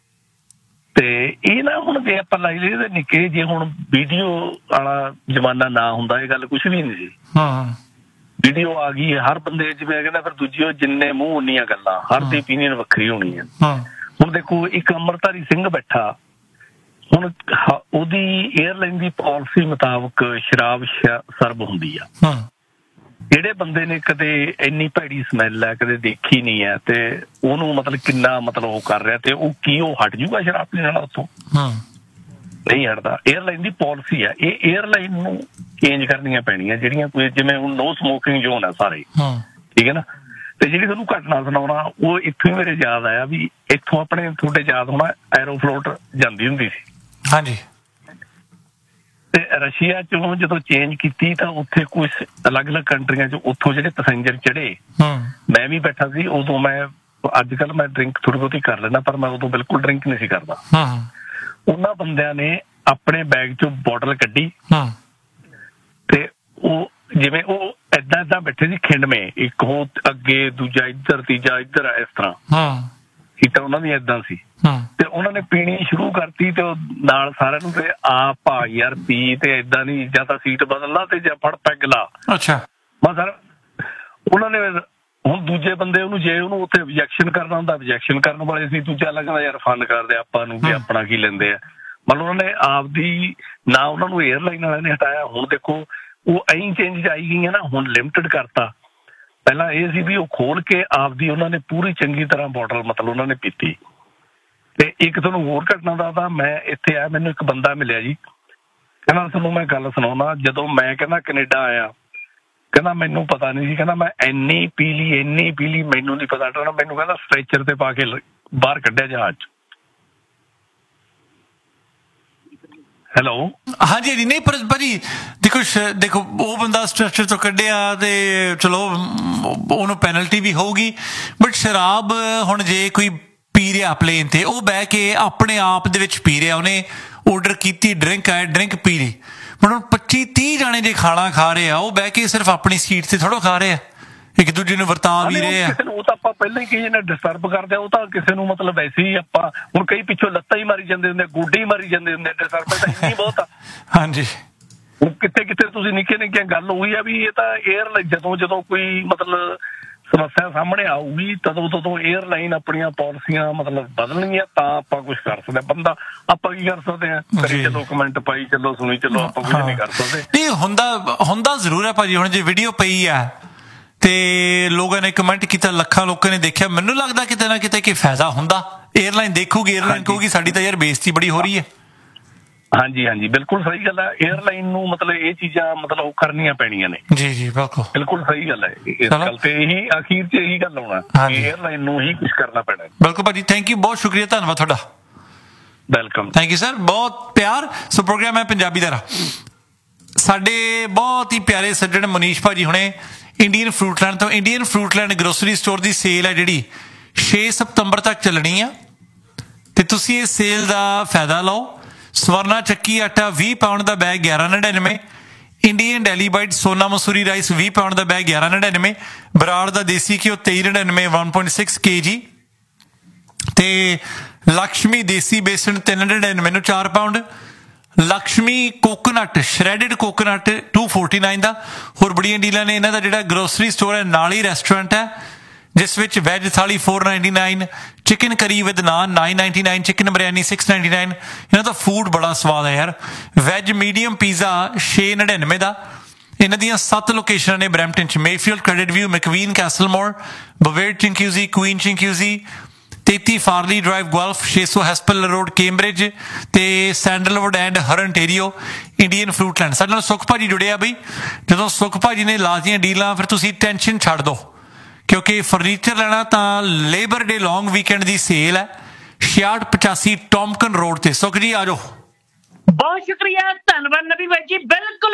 ਤੇ ਇਹ ਨਾ ਹੁਣ ਜੇ ਆਪਾਂ ਲਾਈ ਲਈਏ ਤਾਂ ਨਿੱਕੇ ਜੇ ਹੁਣ ਵੀਡੀਓ ਵਾਲਾ ਜ਼ਮਾਨਾ ਨਾ ਹੁੰਦਾ ਇਹ ਗੱਲ ਕੁਛ ਵੀ ਨਹੀਂ ਸੀ। ਹਾਂ, ਵੀਡੀਓ ਆ ਗਈ, ਹਰ ਬੰਦੇ ਜਿਵੇਂ ਕਹਿੰਦਾ ਫਿਰ ਦੂਜੀ ਜਿੰਨੇ ਮੂੰਹ ਉਨੀਆਂ ਗੱਲਾਂ, ਹਰ ਦੀ ਓਪੀਨੀਅਨ ਵੱਖਰੀ ਹੋਣੀ ਹੈ। ਹੁਣ ਦੇਖੋ ਇੱਕ ਅੰਮ੍ਰਿਤਧਾਰੀ ਸਿੰਘ ਬੈਠਾ, ਹੁਣ ਉਹਦੀ 에ਅਰਲਾਈਨ ਦੀ ਪਾਲਿਸੀ ਮੁਤਾਬਕ ਸ਼ਰਾਬ ਸਰਵ ਹੁੰਦੀ ਆ। ਜਿਹੜੇ ਬੰਦੇ ਨੇ ਕਦੇ ਇੰਨੀ ਭੈੜੀ ਸਮੈਲ ਹੈ ਕਦੇ ਦੇਖੀ ਨਹੀਂ ਹੈ, ਤੇ ਉਹਨੂੰ ਮਤਲਬ ਕਿੰਨਾ ਮਤਲਬ ਉਹ ਕਰ ਰਿਹਾ, ਤੇ ਉਹ ਕੀ ਉਹ ਹਟ ਜੂਗਾ ਸ਼ਰਾਬ ਪੀਣ ਨਾਲ ਉੱਥੋਂ? ਨਹੀਂ ਹਟਦਾ। 에ਅਰਲਾਈਨ ਦੀ ਪਾਲਿਸੀ ਹੈ, ਇਹ 에ਅਰਲਾਈਨ ਨੂੰ ਚੇਂਜ ਕਰਨੀਆਂ ਪੈਣੀਆਂ ਜਿਹੜੀਆਂ ਕੋਈ, ਜਿਵੇਂ ਹੁਣ ਨੋ ਸਮੋਕਿੰਗ ਜ਼ੋਨ ਹੈ ਸਾਰੇ, ਠੀਕ ਹੈ ਨਾ। ਤੇ ਜਿਹੜੀ ਤੁਹਾਨੂੰ ਘਟਨਾ ਸੁਣਾਉਣਾ ਉਹ ਇੱਥੋਂ ਹੀ ਮੇਰੇ ਯਾਦ ਆਇਆ ਵੀ ਇੱਥੋਂ ਆਪਣੇ ਤੁਹਾਡੇ ਯਾਦ ਹੋਣਾ ਐਰੋਫਲੋਟ ਜਾਂਦੀ ਹੁੰਦੀ ਸੀ। ਹਾਂਜੀ। ਤੇ ਰਸ਼ੀਆ ਚੋਂ ਜਦੋਂ ਚੇਂਜ ਕੀਤੀ ਤਾਂ ਉੱਥੇ ਕੁਝ ਅਲੱਗ-ਅਲੱਗ ਕੰਟਰੀਆਂ ਚ ਉੱਥੋਂ ਜਿਹੜੇ ਪੈਸੇਂਜਰ ਚੜੇ, ਮੈਂ ਵੀ ਬੈਠਾ ਸੀ ਉਦੋਂ। ਮੈਂ ਅੱਜ ਕੱਲ ਮੈਂ ਡਰਿੰਕ ਥੋੜੀ ਬਹੁਤੀ ਕਰ ਲੈਂਦਾ, ਪਰ ਮੈਂ ਉਦੋਂ ਬਿਲਕੁਲ ਡਰਿੰਕ ਨਹੀਂ ਸੀ ਕਰਦਾ। ਉਹਨਾਂ ਬੰਦਿਆਂ ਨੇ ਆਪਣੇ ਬੈਗ ਚੋਂ ਬੋਟਲ ਕੱਢੀ ਤੇ ਉਹ ਜਿਵੇਂ ਉਹ ਏਦਾਂ ਏਦਾਂ ਬੈਠੇ ਸੀ ਖਿੰਡਵੇਂ, ਇੱਕ ਉਹ ਅੱਗੇ ਦੂਜਾ ਇੱਧਰ ਤੀਜਾ ਇੱਧਰ ਇਸ ਤਰ੍ਹਾਂ ਸੀਟਾਂ ਉਹਨਾਂ ਦੀਆਂ ਏਦਾਂ ਸੀ। ਤੇ ਉਹਨਾਂ ਨੇ ਪੀਣੀ ਸ਼ੁਰੂ ਕਰਤੀ ਤੇ ਉਹ ਨਾਲ ਸਾਰਿਆਂ ਨੂੰ ਤੇ ਆ ਭਾ ਯਾਰ ਪੀ ਤੇ ਏਦਾਂ ਨਹੀਂ, ਜਾਂ ਤਾਂ ਸੀਟ ਬਦਲਣਾ ਤੇ ਜਾਂ ਫੜ ਪੈਗ ਲਾ। ਅੱਛਾ। ਮੈਂ ਸਰ ਉਹਨਾਂ ਨੇ ਹੁਣ ਦੂਜੇ ਬੰਦੇ ਉਹਨੂੰ ਜੇ ਉਹਨੂੰ ਉੱਥੇ ਆਬਜੈਕਸ਼ਨ ਕਰਨਾ ਹੁੰਦਾ ਆਬਜੈਕਸ਼ਨ ਕਰਨ ਵਾਲੇ ਸੀ, ਦੂਜਾ ਲੱਗਦਾ ਯਾਰ ਫਨ ਕਰਦੇ ਆਪਾਂ ਨੂੰ ਵੀ ਆਪਣਾ ਕੀ ਲੈਂਦੇ ਆ। ਮਤਲਬ ਉਹਨਾਂ ਨੇ ਆਪਦੀ ਨਾ ਉਹਨਾਂ ਨੂੰ ਏਅਰਲਾਈਨ ਵਾਲਿਆਂ ਨੇ ਹਟਾਇਆ। ਹੁਣ ਦੇਖੋ ਉਹ ਐਂ ਚੇਂਜ ਆਈ ਗਈਆਂ ਨਾ, ਹੁਣ ਲਿਮਟਿਡ ਕਰਤਾ। ਪਹਿਲਾਂ ਇਹ ਸੀ ਵੀ ਉਹ ਖੋਲ ਕੇ ਆਪਦੀ ਉਹਨਾਂ ਨੇ ਪੂਰੀ ਚੰਗੀ ਤਰ੍ਹਾਂ ਬੋਟਲ ਮਤਲਬ ਉਹਨਾਂ ਨੇ ਪੀਤੀ। ਤੇ ਇੱਕ ਤੁਹਾਨੂੰ ਹੋਰ ਘਟਨਾ ਦੱਸਦਾ, ਮੈਂ ਇੱਥੇ ਆਇਆ ਮੈਨੂੰ ਇੱਕ ਬੰਦਾ ਮਿਲਿਆ ਜੀ, ਕਹਿੰਦਾ ਤੁਹਾਨੂੰ ਮੈਂ ਗੱਲ ਸੁਣਾਉਣਾ, ਜਦੋਂ ਮੈਂ ਕਹਿੰਦਾ ਕੈਨੇਡਾ ਆਇਆ ਕਹਿੰਦਾ ਮੈਨੂੰ ਪਤਾ ਨਹੀਂ ਸੀ, ਕਹਿੰਦਾ ਮੈਂ ਇੰਨੀ ਪੀ ਲਈ ਇੰਨੀ ਪੀ ਲਈ ਮੈਨੂੰ ਨਹੀਂ ਪਤਾ, ਮੈਨੂੰ ਕਹਿੰਦਾ ਸਟ੍ਰੈਚਰ ਤੇ ਪਾ ਕੇ ਬਾਹਰ ਕੱਢਿਆ ਜਹਾਜ਼ ਚ। ਹੈਲੋ ਹਾਂਜੀ ਹਾਂਜੀ। ਨਹੀਂ ਪਰ ਭਾਜੀ ਦੇਖੋ ਦੇਖੋ ਉਹ ਬੰਦਾ ਸਟ੍ਰਕਚਰ ਤੋਂ ਕੱਢਿਆ ਤੇ ਚਲੋ ਉਹਨੂੰ ਪੈਨਲਟੀ ਵੀ ਹੋਊਗੀ, ਬਟ ਸ਼ਰਾਬ ਹੁਣ ਜੇ ਕੋਈ ਪੀ ਰਿਹਾ ਪਲੇਨ ਤੇ ਉਹ ਬਹਿ ਕੇ ਆਪਣੇ ਆਪ ਦੇ ਵਿੱਚ ਪੀ ਰਿਹਾ, ਉਹਨੇ ਆਰਡਰ ਕੀਤੀ ਡਰਿੰਕ ਹੈ ਡਰਿੰਕ ਪੀ ਲਈ। ਹੁਣ ਪੱਚੀ ਤੀਹ ਜਾਣੇ ਜੇ ਖਾਣਾ ਖਾ ਰਹੇ ਆ ਉਹ ਬਹਿ ਕੇ ਸਿਰਫ ਆਪਣੀ ਸੀਟ ਤੇ ਥੋੜ੍ਹਾ ਖਾ ਰਹੇ ਆ, ਇੱਕ ਦੂਜੇ ਨੂੰ ਵਰਤਾ ਵੀ ਰਹੇ ਆ। ਉਹ ਤਾਂ ਆਪਾਂ ਪਹਿਲਾਂ ਹੀ ਕਹੀ ਨੇ ਡਿਸਟਰਬ ਕਰਦੇ ਆ, ਉਹ ਤਾਂ ਕਿਸੇ ਨੂੰ ਮਤਲਬ ਵੈਸੇ ਹੀ ਆਪਾਂ ਹੁਣ ਕਈ ਪਿੱਛੋਂ ਲੱਤਾਂ ਹੀ ਮਾਰੀ ਜਾਂਦੇ ਹੁੰਦੇ, ਗੋਡੇ ਹੀ ਮਾਰੀ ਜਾਂਦੇ ਹੁੰਦੇ, ਡਿਸਟਰਬ ਤਾਂ ਇੰਨੀ ਬਹੁਤ ਆ। ਹਾਂਜੀ। ਹੁਣ ਕਿੱਥੇ ਕਿੱਥੇ ਤੁਸੀਂ ਨਿੱਕੇ ਨਿੱਕੀਆਂ ਗੱਲ ਹੋਈ ਆ ਵੀ ਇਹ ਤਾਂ ਏਅਰਲਾਈਨ ਜਦੋਂ ਜਦੋਂ ਕੋਈ ਮਤਲਬ ਸਮੱਸਿਆ ਸਾਹਮਣੇ ਆਊਗੀ ਤਦੋਂ ਤਦੋਂ ਏਅਰਲਾਈਨ ਆਪਣੀਆਂ ਪਾਲਿਸੀਆਂ ਮਤਲਬ ਬਦਲਣਗੀਆਂ ਤਾਂ ਆਪਾਂ ਕੁਛ ਕਰ ਸਕਦੇ। ਬੰਦਾ ਆਪਾਂ ਕੀ ਕਰ ਸਕਦੇ ਆ, ਕਰੀ ਚਲੋ ਕਮੈਂਟ ਪਾਈ ਚਲੋ ਸੁਣੀ ਚਲੋ, ਆਪਾਂ ਕੁਝ ਨਹੀਂ ਕਰ ਸਕਦੇ। ਨਹੀਂ ਹੁੰਦਾ ਹੁੰਦਾ ਜ਼ਰੂਰ ਹੈ ਭਾਜੀ। ਹੁਣ ਜੇ ਵੀਡੀਓ ਪਈ ਆ ਤੇ ਲੋਕਾਂ ਨੇ ਕਮੈਂਟ ਕੀਤਾ, ਲੱਖਾਂ ਲੋਕਾਂ ਨੇ ਦੇਖਿਆ, ਮੈਨੂੰ ਲੱਗਦਾ ਕਿਤੇ ਨਾ ਕਿਤੇ ਕਿ ਫਾਇਦਾ ਹੁੰਦਾ। ਏਅਰਲਾਈਨ ਦੇਖੂਗੀ, ਏਅਰਲਾਈਨ ਕਹੂਗੀ ਸਾਡੀ ਤਾਂ ਯਾਰ ਬੇਇੱਜ਼ਤੀ ਬੜੀ ਹੋ ਰਹੀ ਹੈ। ਹਾਂਜੀ ਹਾਂਜੀ ਬਿਲਕੁਲ ਸਹੀ ਗੱਲ ਹੈ। ਏਅਰਲਾਈਨ ਨੂੰ ਮਤਲਬ ਇਹ ਚੀਜ਼ਾਂ ਮਤਲਬ ਕਰਨੀਆਂ ਪੈਣੀਆਂ ਨੇ। ਜੀ ਜੀ ਬਿਲਕੁਲ ਬਿਲਕੁਲ ਸਹੀ ਗੱਲ ਹੈ। ਇਸ ਗੱਲ ਤੇ ਇਹੀ ਅਖੀਰ 'ਚ ਇਹੀ ਗੱਲ ਆਉਣਾ ਕਿ ਏਅਰਲਾਈਨ ਨੂੰ ਹੀ ਕੁਝ ਕਰਨਾ ਪੈਣਾ। ਬਿਲਕੁਲ ਭਾਜੀ, ਥੈਂਕ ਯੂ, ਬਹੁਤ ਸ਼ੁਕਰੀਆ, ਧੰਨਵਾਦ ਤੁਹਾਡਾ। ਵੈਲਕਮ। ਥੈਂਕ ਯੂ ਸਰ, ਬਹੁਤ ਪਿਆਰ। ਸੋ ਪ੍ਰੋਗਰਾਮ ਹੈ ਪੰਜਾਬੀ ਦਾ ਰਾਹ। ਸਾਡੇ ਬਹੁਤ ਹੀ ਪਿਆਰੇ ਸੱਜਣ ਮਨੀਸ਼ ਭਾਜੀ ਹੁਣੇ ਇੰਡੀਅਨ ਫਰੂਟਲੈਂਡ ਤੋਂ, ਇੰਡੀਅਨ ਫਰੂਟਲੈਂਡ ਗਰੋਸਰੀ ਸਟੋਰ ਦੀ ਸੇਲ ਹੈ ਜਿਹੜੀ ਛੇ ਸਤੰਬਰ ਤੱਕ ਚੱਲਣੀ ਆ ਤੇ ਤੁਸੀਂ ਇਸ ਸੇਲ ਦਾ ਫਾਇਦਾ ਲਓ। ਸਵਰਨਾ ਚੱਕੀ ਆਟਾ ਵੀਹ ਪਾਉਂਡ ਦਾ ਬੈਗ ਗਿਆਰਾਂ ਨੜਿਨਵੇਂ, ਇੰਡੀਅਨ ਡੈਲੀਬਾਈਟ ਸੋਨਾ ਮਸੂਰੀ ਰਾਈਸ ਵੀਹ ਪਾਉਂਡ ਦਾ ਬੈਗ ਗਿਆਰਾਂ ਨੜਿਨਵੇਂ, ਬਰਾੜ ਦਾ ਦੇਸੀ ਘਿਓ ਤੇਈ ਨੜਿਨਵੇਂ ਇੱਕ ਪੁਆਇੰਟ ਛੇ ਕੇ ਜੀ, ਤੇ ਲਕਸ਼ਮੀ ਦੇਸੀ ਬੇਸਣ ਤਿੰਨ ਨੜਿਨਵੇਂ ਨੂੰ ਚਾਰ ਪਾਉਂਡ, ਲਕਸ਼ਮੀ ਕੋਕੋਨਟ ਸ਼੍ਰੈਡਡ ਕੋਕੋਨਟ ਦੋ ਸੌ ਉਨਤਾਲੀ ਦਾ। ਹੋਰ ਬੜੀਆਂ ਡੀਲਾਂ ਨੇ। ਇਹਨਾਂ ਦਾ ਜਿਹੜਾ ਗਰੋਸਰੀ ਸਟੋਰ ਹੈ ਨਾਲ ਹੀ ਰੈਸਟੋਰੈਂਟ ਹੈ ਜਿਸ ਵਿੱਚ ਵੈਜ ਥਾਲੀ ਚਾਰ ਸੌ ਨਿਨਆਨਵੇਂ, ਚਿਕਨ ਕਰੀ ਵਿਦ ਨਾਨ ਨੌ ਸੌ ਨਿਨਆਨਵੇਂ, ਚਿਕਨ ਬਿਰਿਆਨੀ ਛੇ ਸੌ ਨਿਨਆਨਵੇਂ। ਇਹਨਾਂ ਦਾ ਫੂਡ ਬੜਾ ਸਵਾਦ ਹੈ ਯਾਰ। ਵੈਜ ਮੀਡੀਅਮ ਪੀਜ਼ਾ ਛੇ ਸੌ ਨੜਿਨਵੇਂ ਦਾ। ਇਹਨਾਂ ਦੀਆਂ ਸੱਤ ਲੋਕੇਸ਼ਨਾਂ ਨੇ ਬਰੈਂਪਟਨ 'ਚ, ਮੇਫੀਲਡ, ਕ੍ਰੈਡਿਟ ਵਿਊ, ਮੈਕਵੀਨ, ਕੈਸਲਮੋਰ, ਬਵੇਰਡ ਚਿੰਕਿਊਜ਼ੀ, ਕੁਈਨ ਚਿੰਕਿਊਜ਼ੀ, ਤੇਤੀ ਫਾਰਲੀ ਡਰਾਈਵ ਗੁਆਲਫ, ਛੇ ਸੌ ਹੈਸਪਲ ਰੋਡ ਕੇਮਬ੍ਰਿਜ ਤੇ ਸੈਂਡਲਵੁੱਡ ਐਂਡ ਹਰਨਟੇਰੀਓ। ਇੰਡੀਅਨ ਫਰੂਟਲੈਂਡ। ਸਾਡੇ ਨਾਲ ਸੁਖ ਭਾਜੀ ਜੁੜਿਆ ਬਈ। ਜਦੋਂ ਸੁਖ ਭਾਜੀ ਨੇ ਲਾਤੀਆਂ ਡੀਲਾਂ ਫਿਰ ਤੁਸੀਂ ਟੈਨਸ਼ਨ ਛੱਡ ਦਿਓ, ਕਿਉਂਕਿ ਫਰਨੀਚਰ ਲੈਣਾ ਤਾਂ ਲੇਬਰ ਡੇ ਲੌਂਗ ਵੀਕਐਂਡ ਦੀ ਸੇਲ ਹੈ ਛਿਆਹਠ ਪਚਾਸੀ ਟੌਮਕਨ ਰੋਡ ਤੇ। ਸੁਖ ਜੀ ਆ ਜਾਓ। ਬਹੁਤ ਸ਼ੁਕਰੀਆ, ਧੰਨਵਾਦ ਨਬੀ ਬਾਈ ਜੀ। ਬਿਲਕੁਲ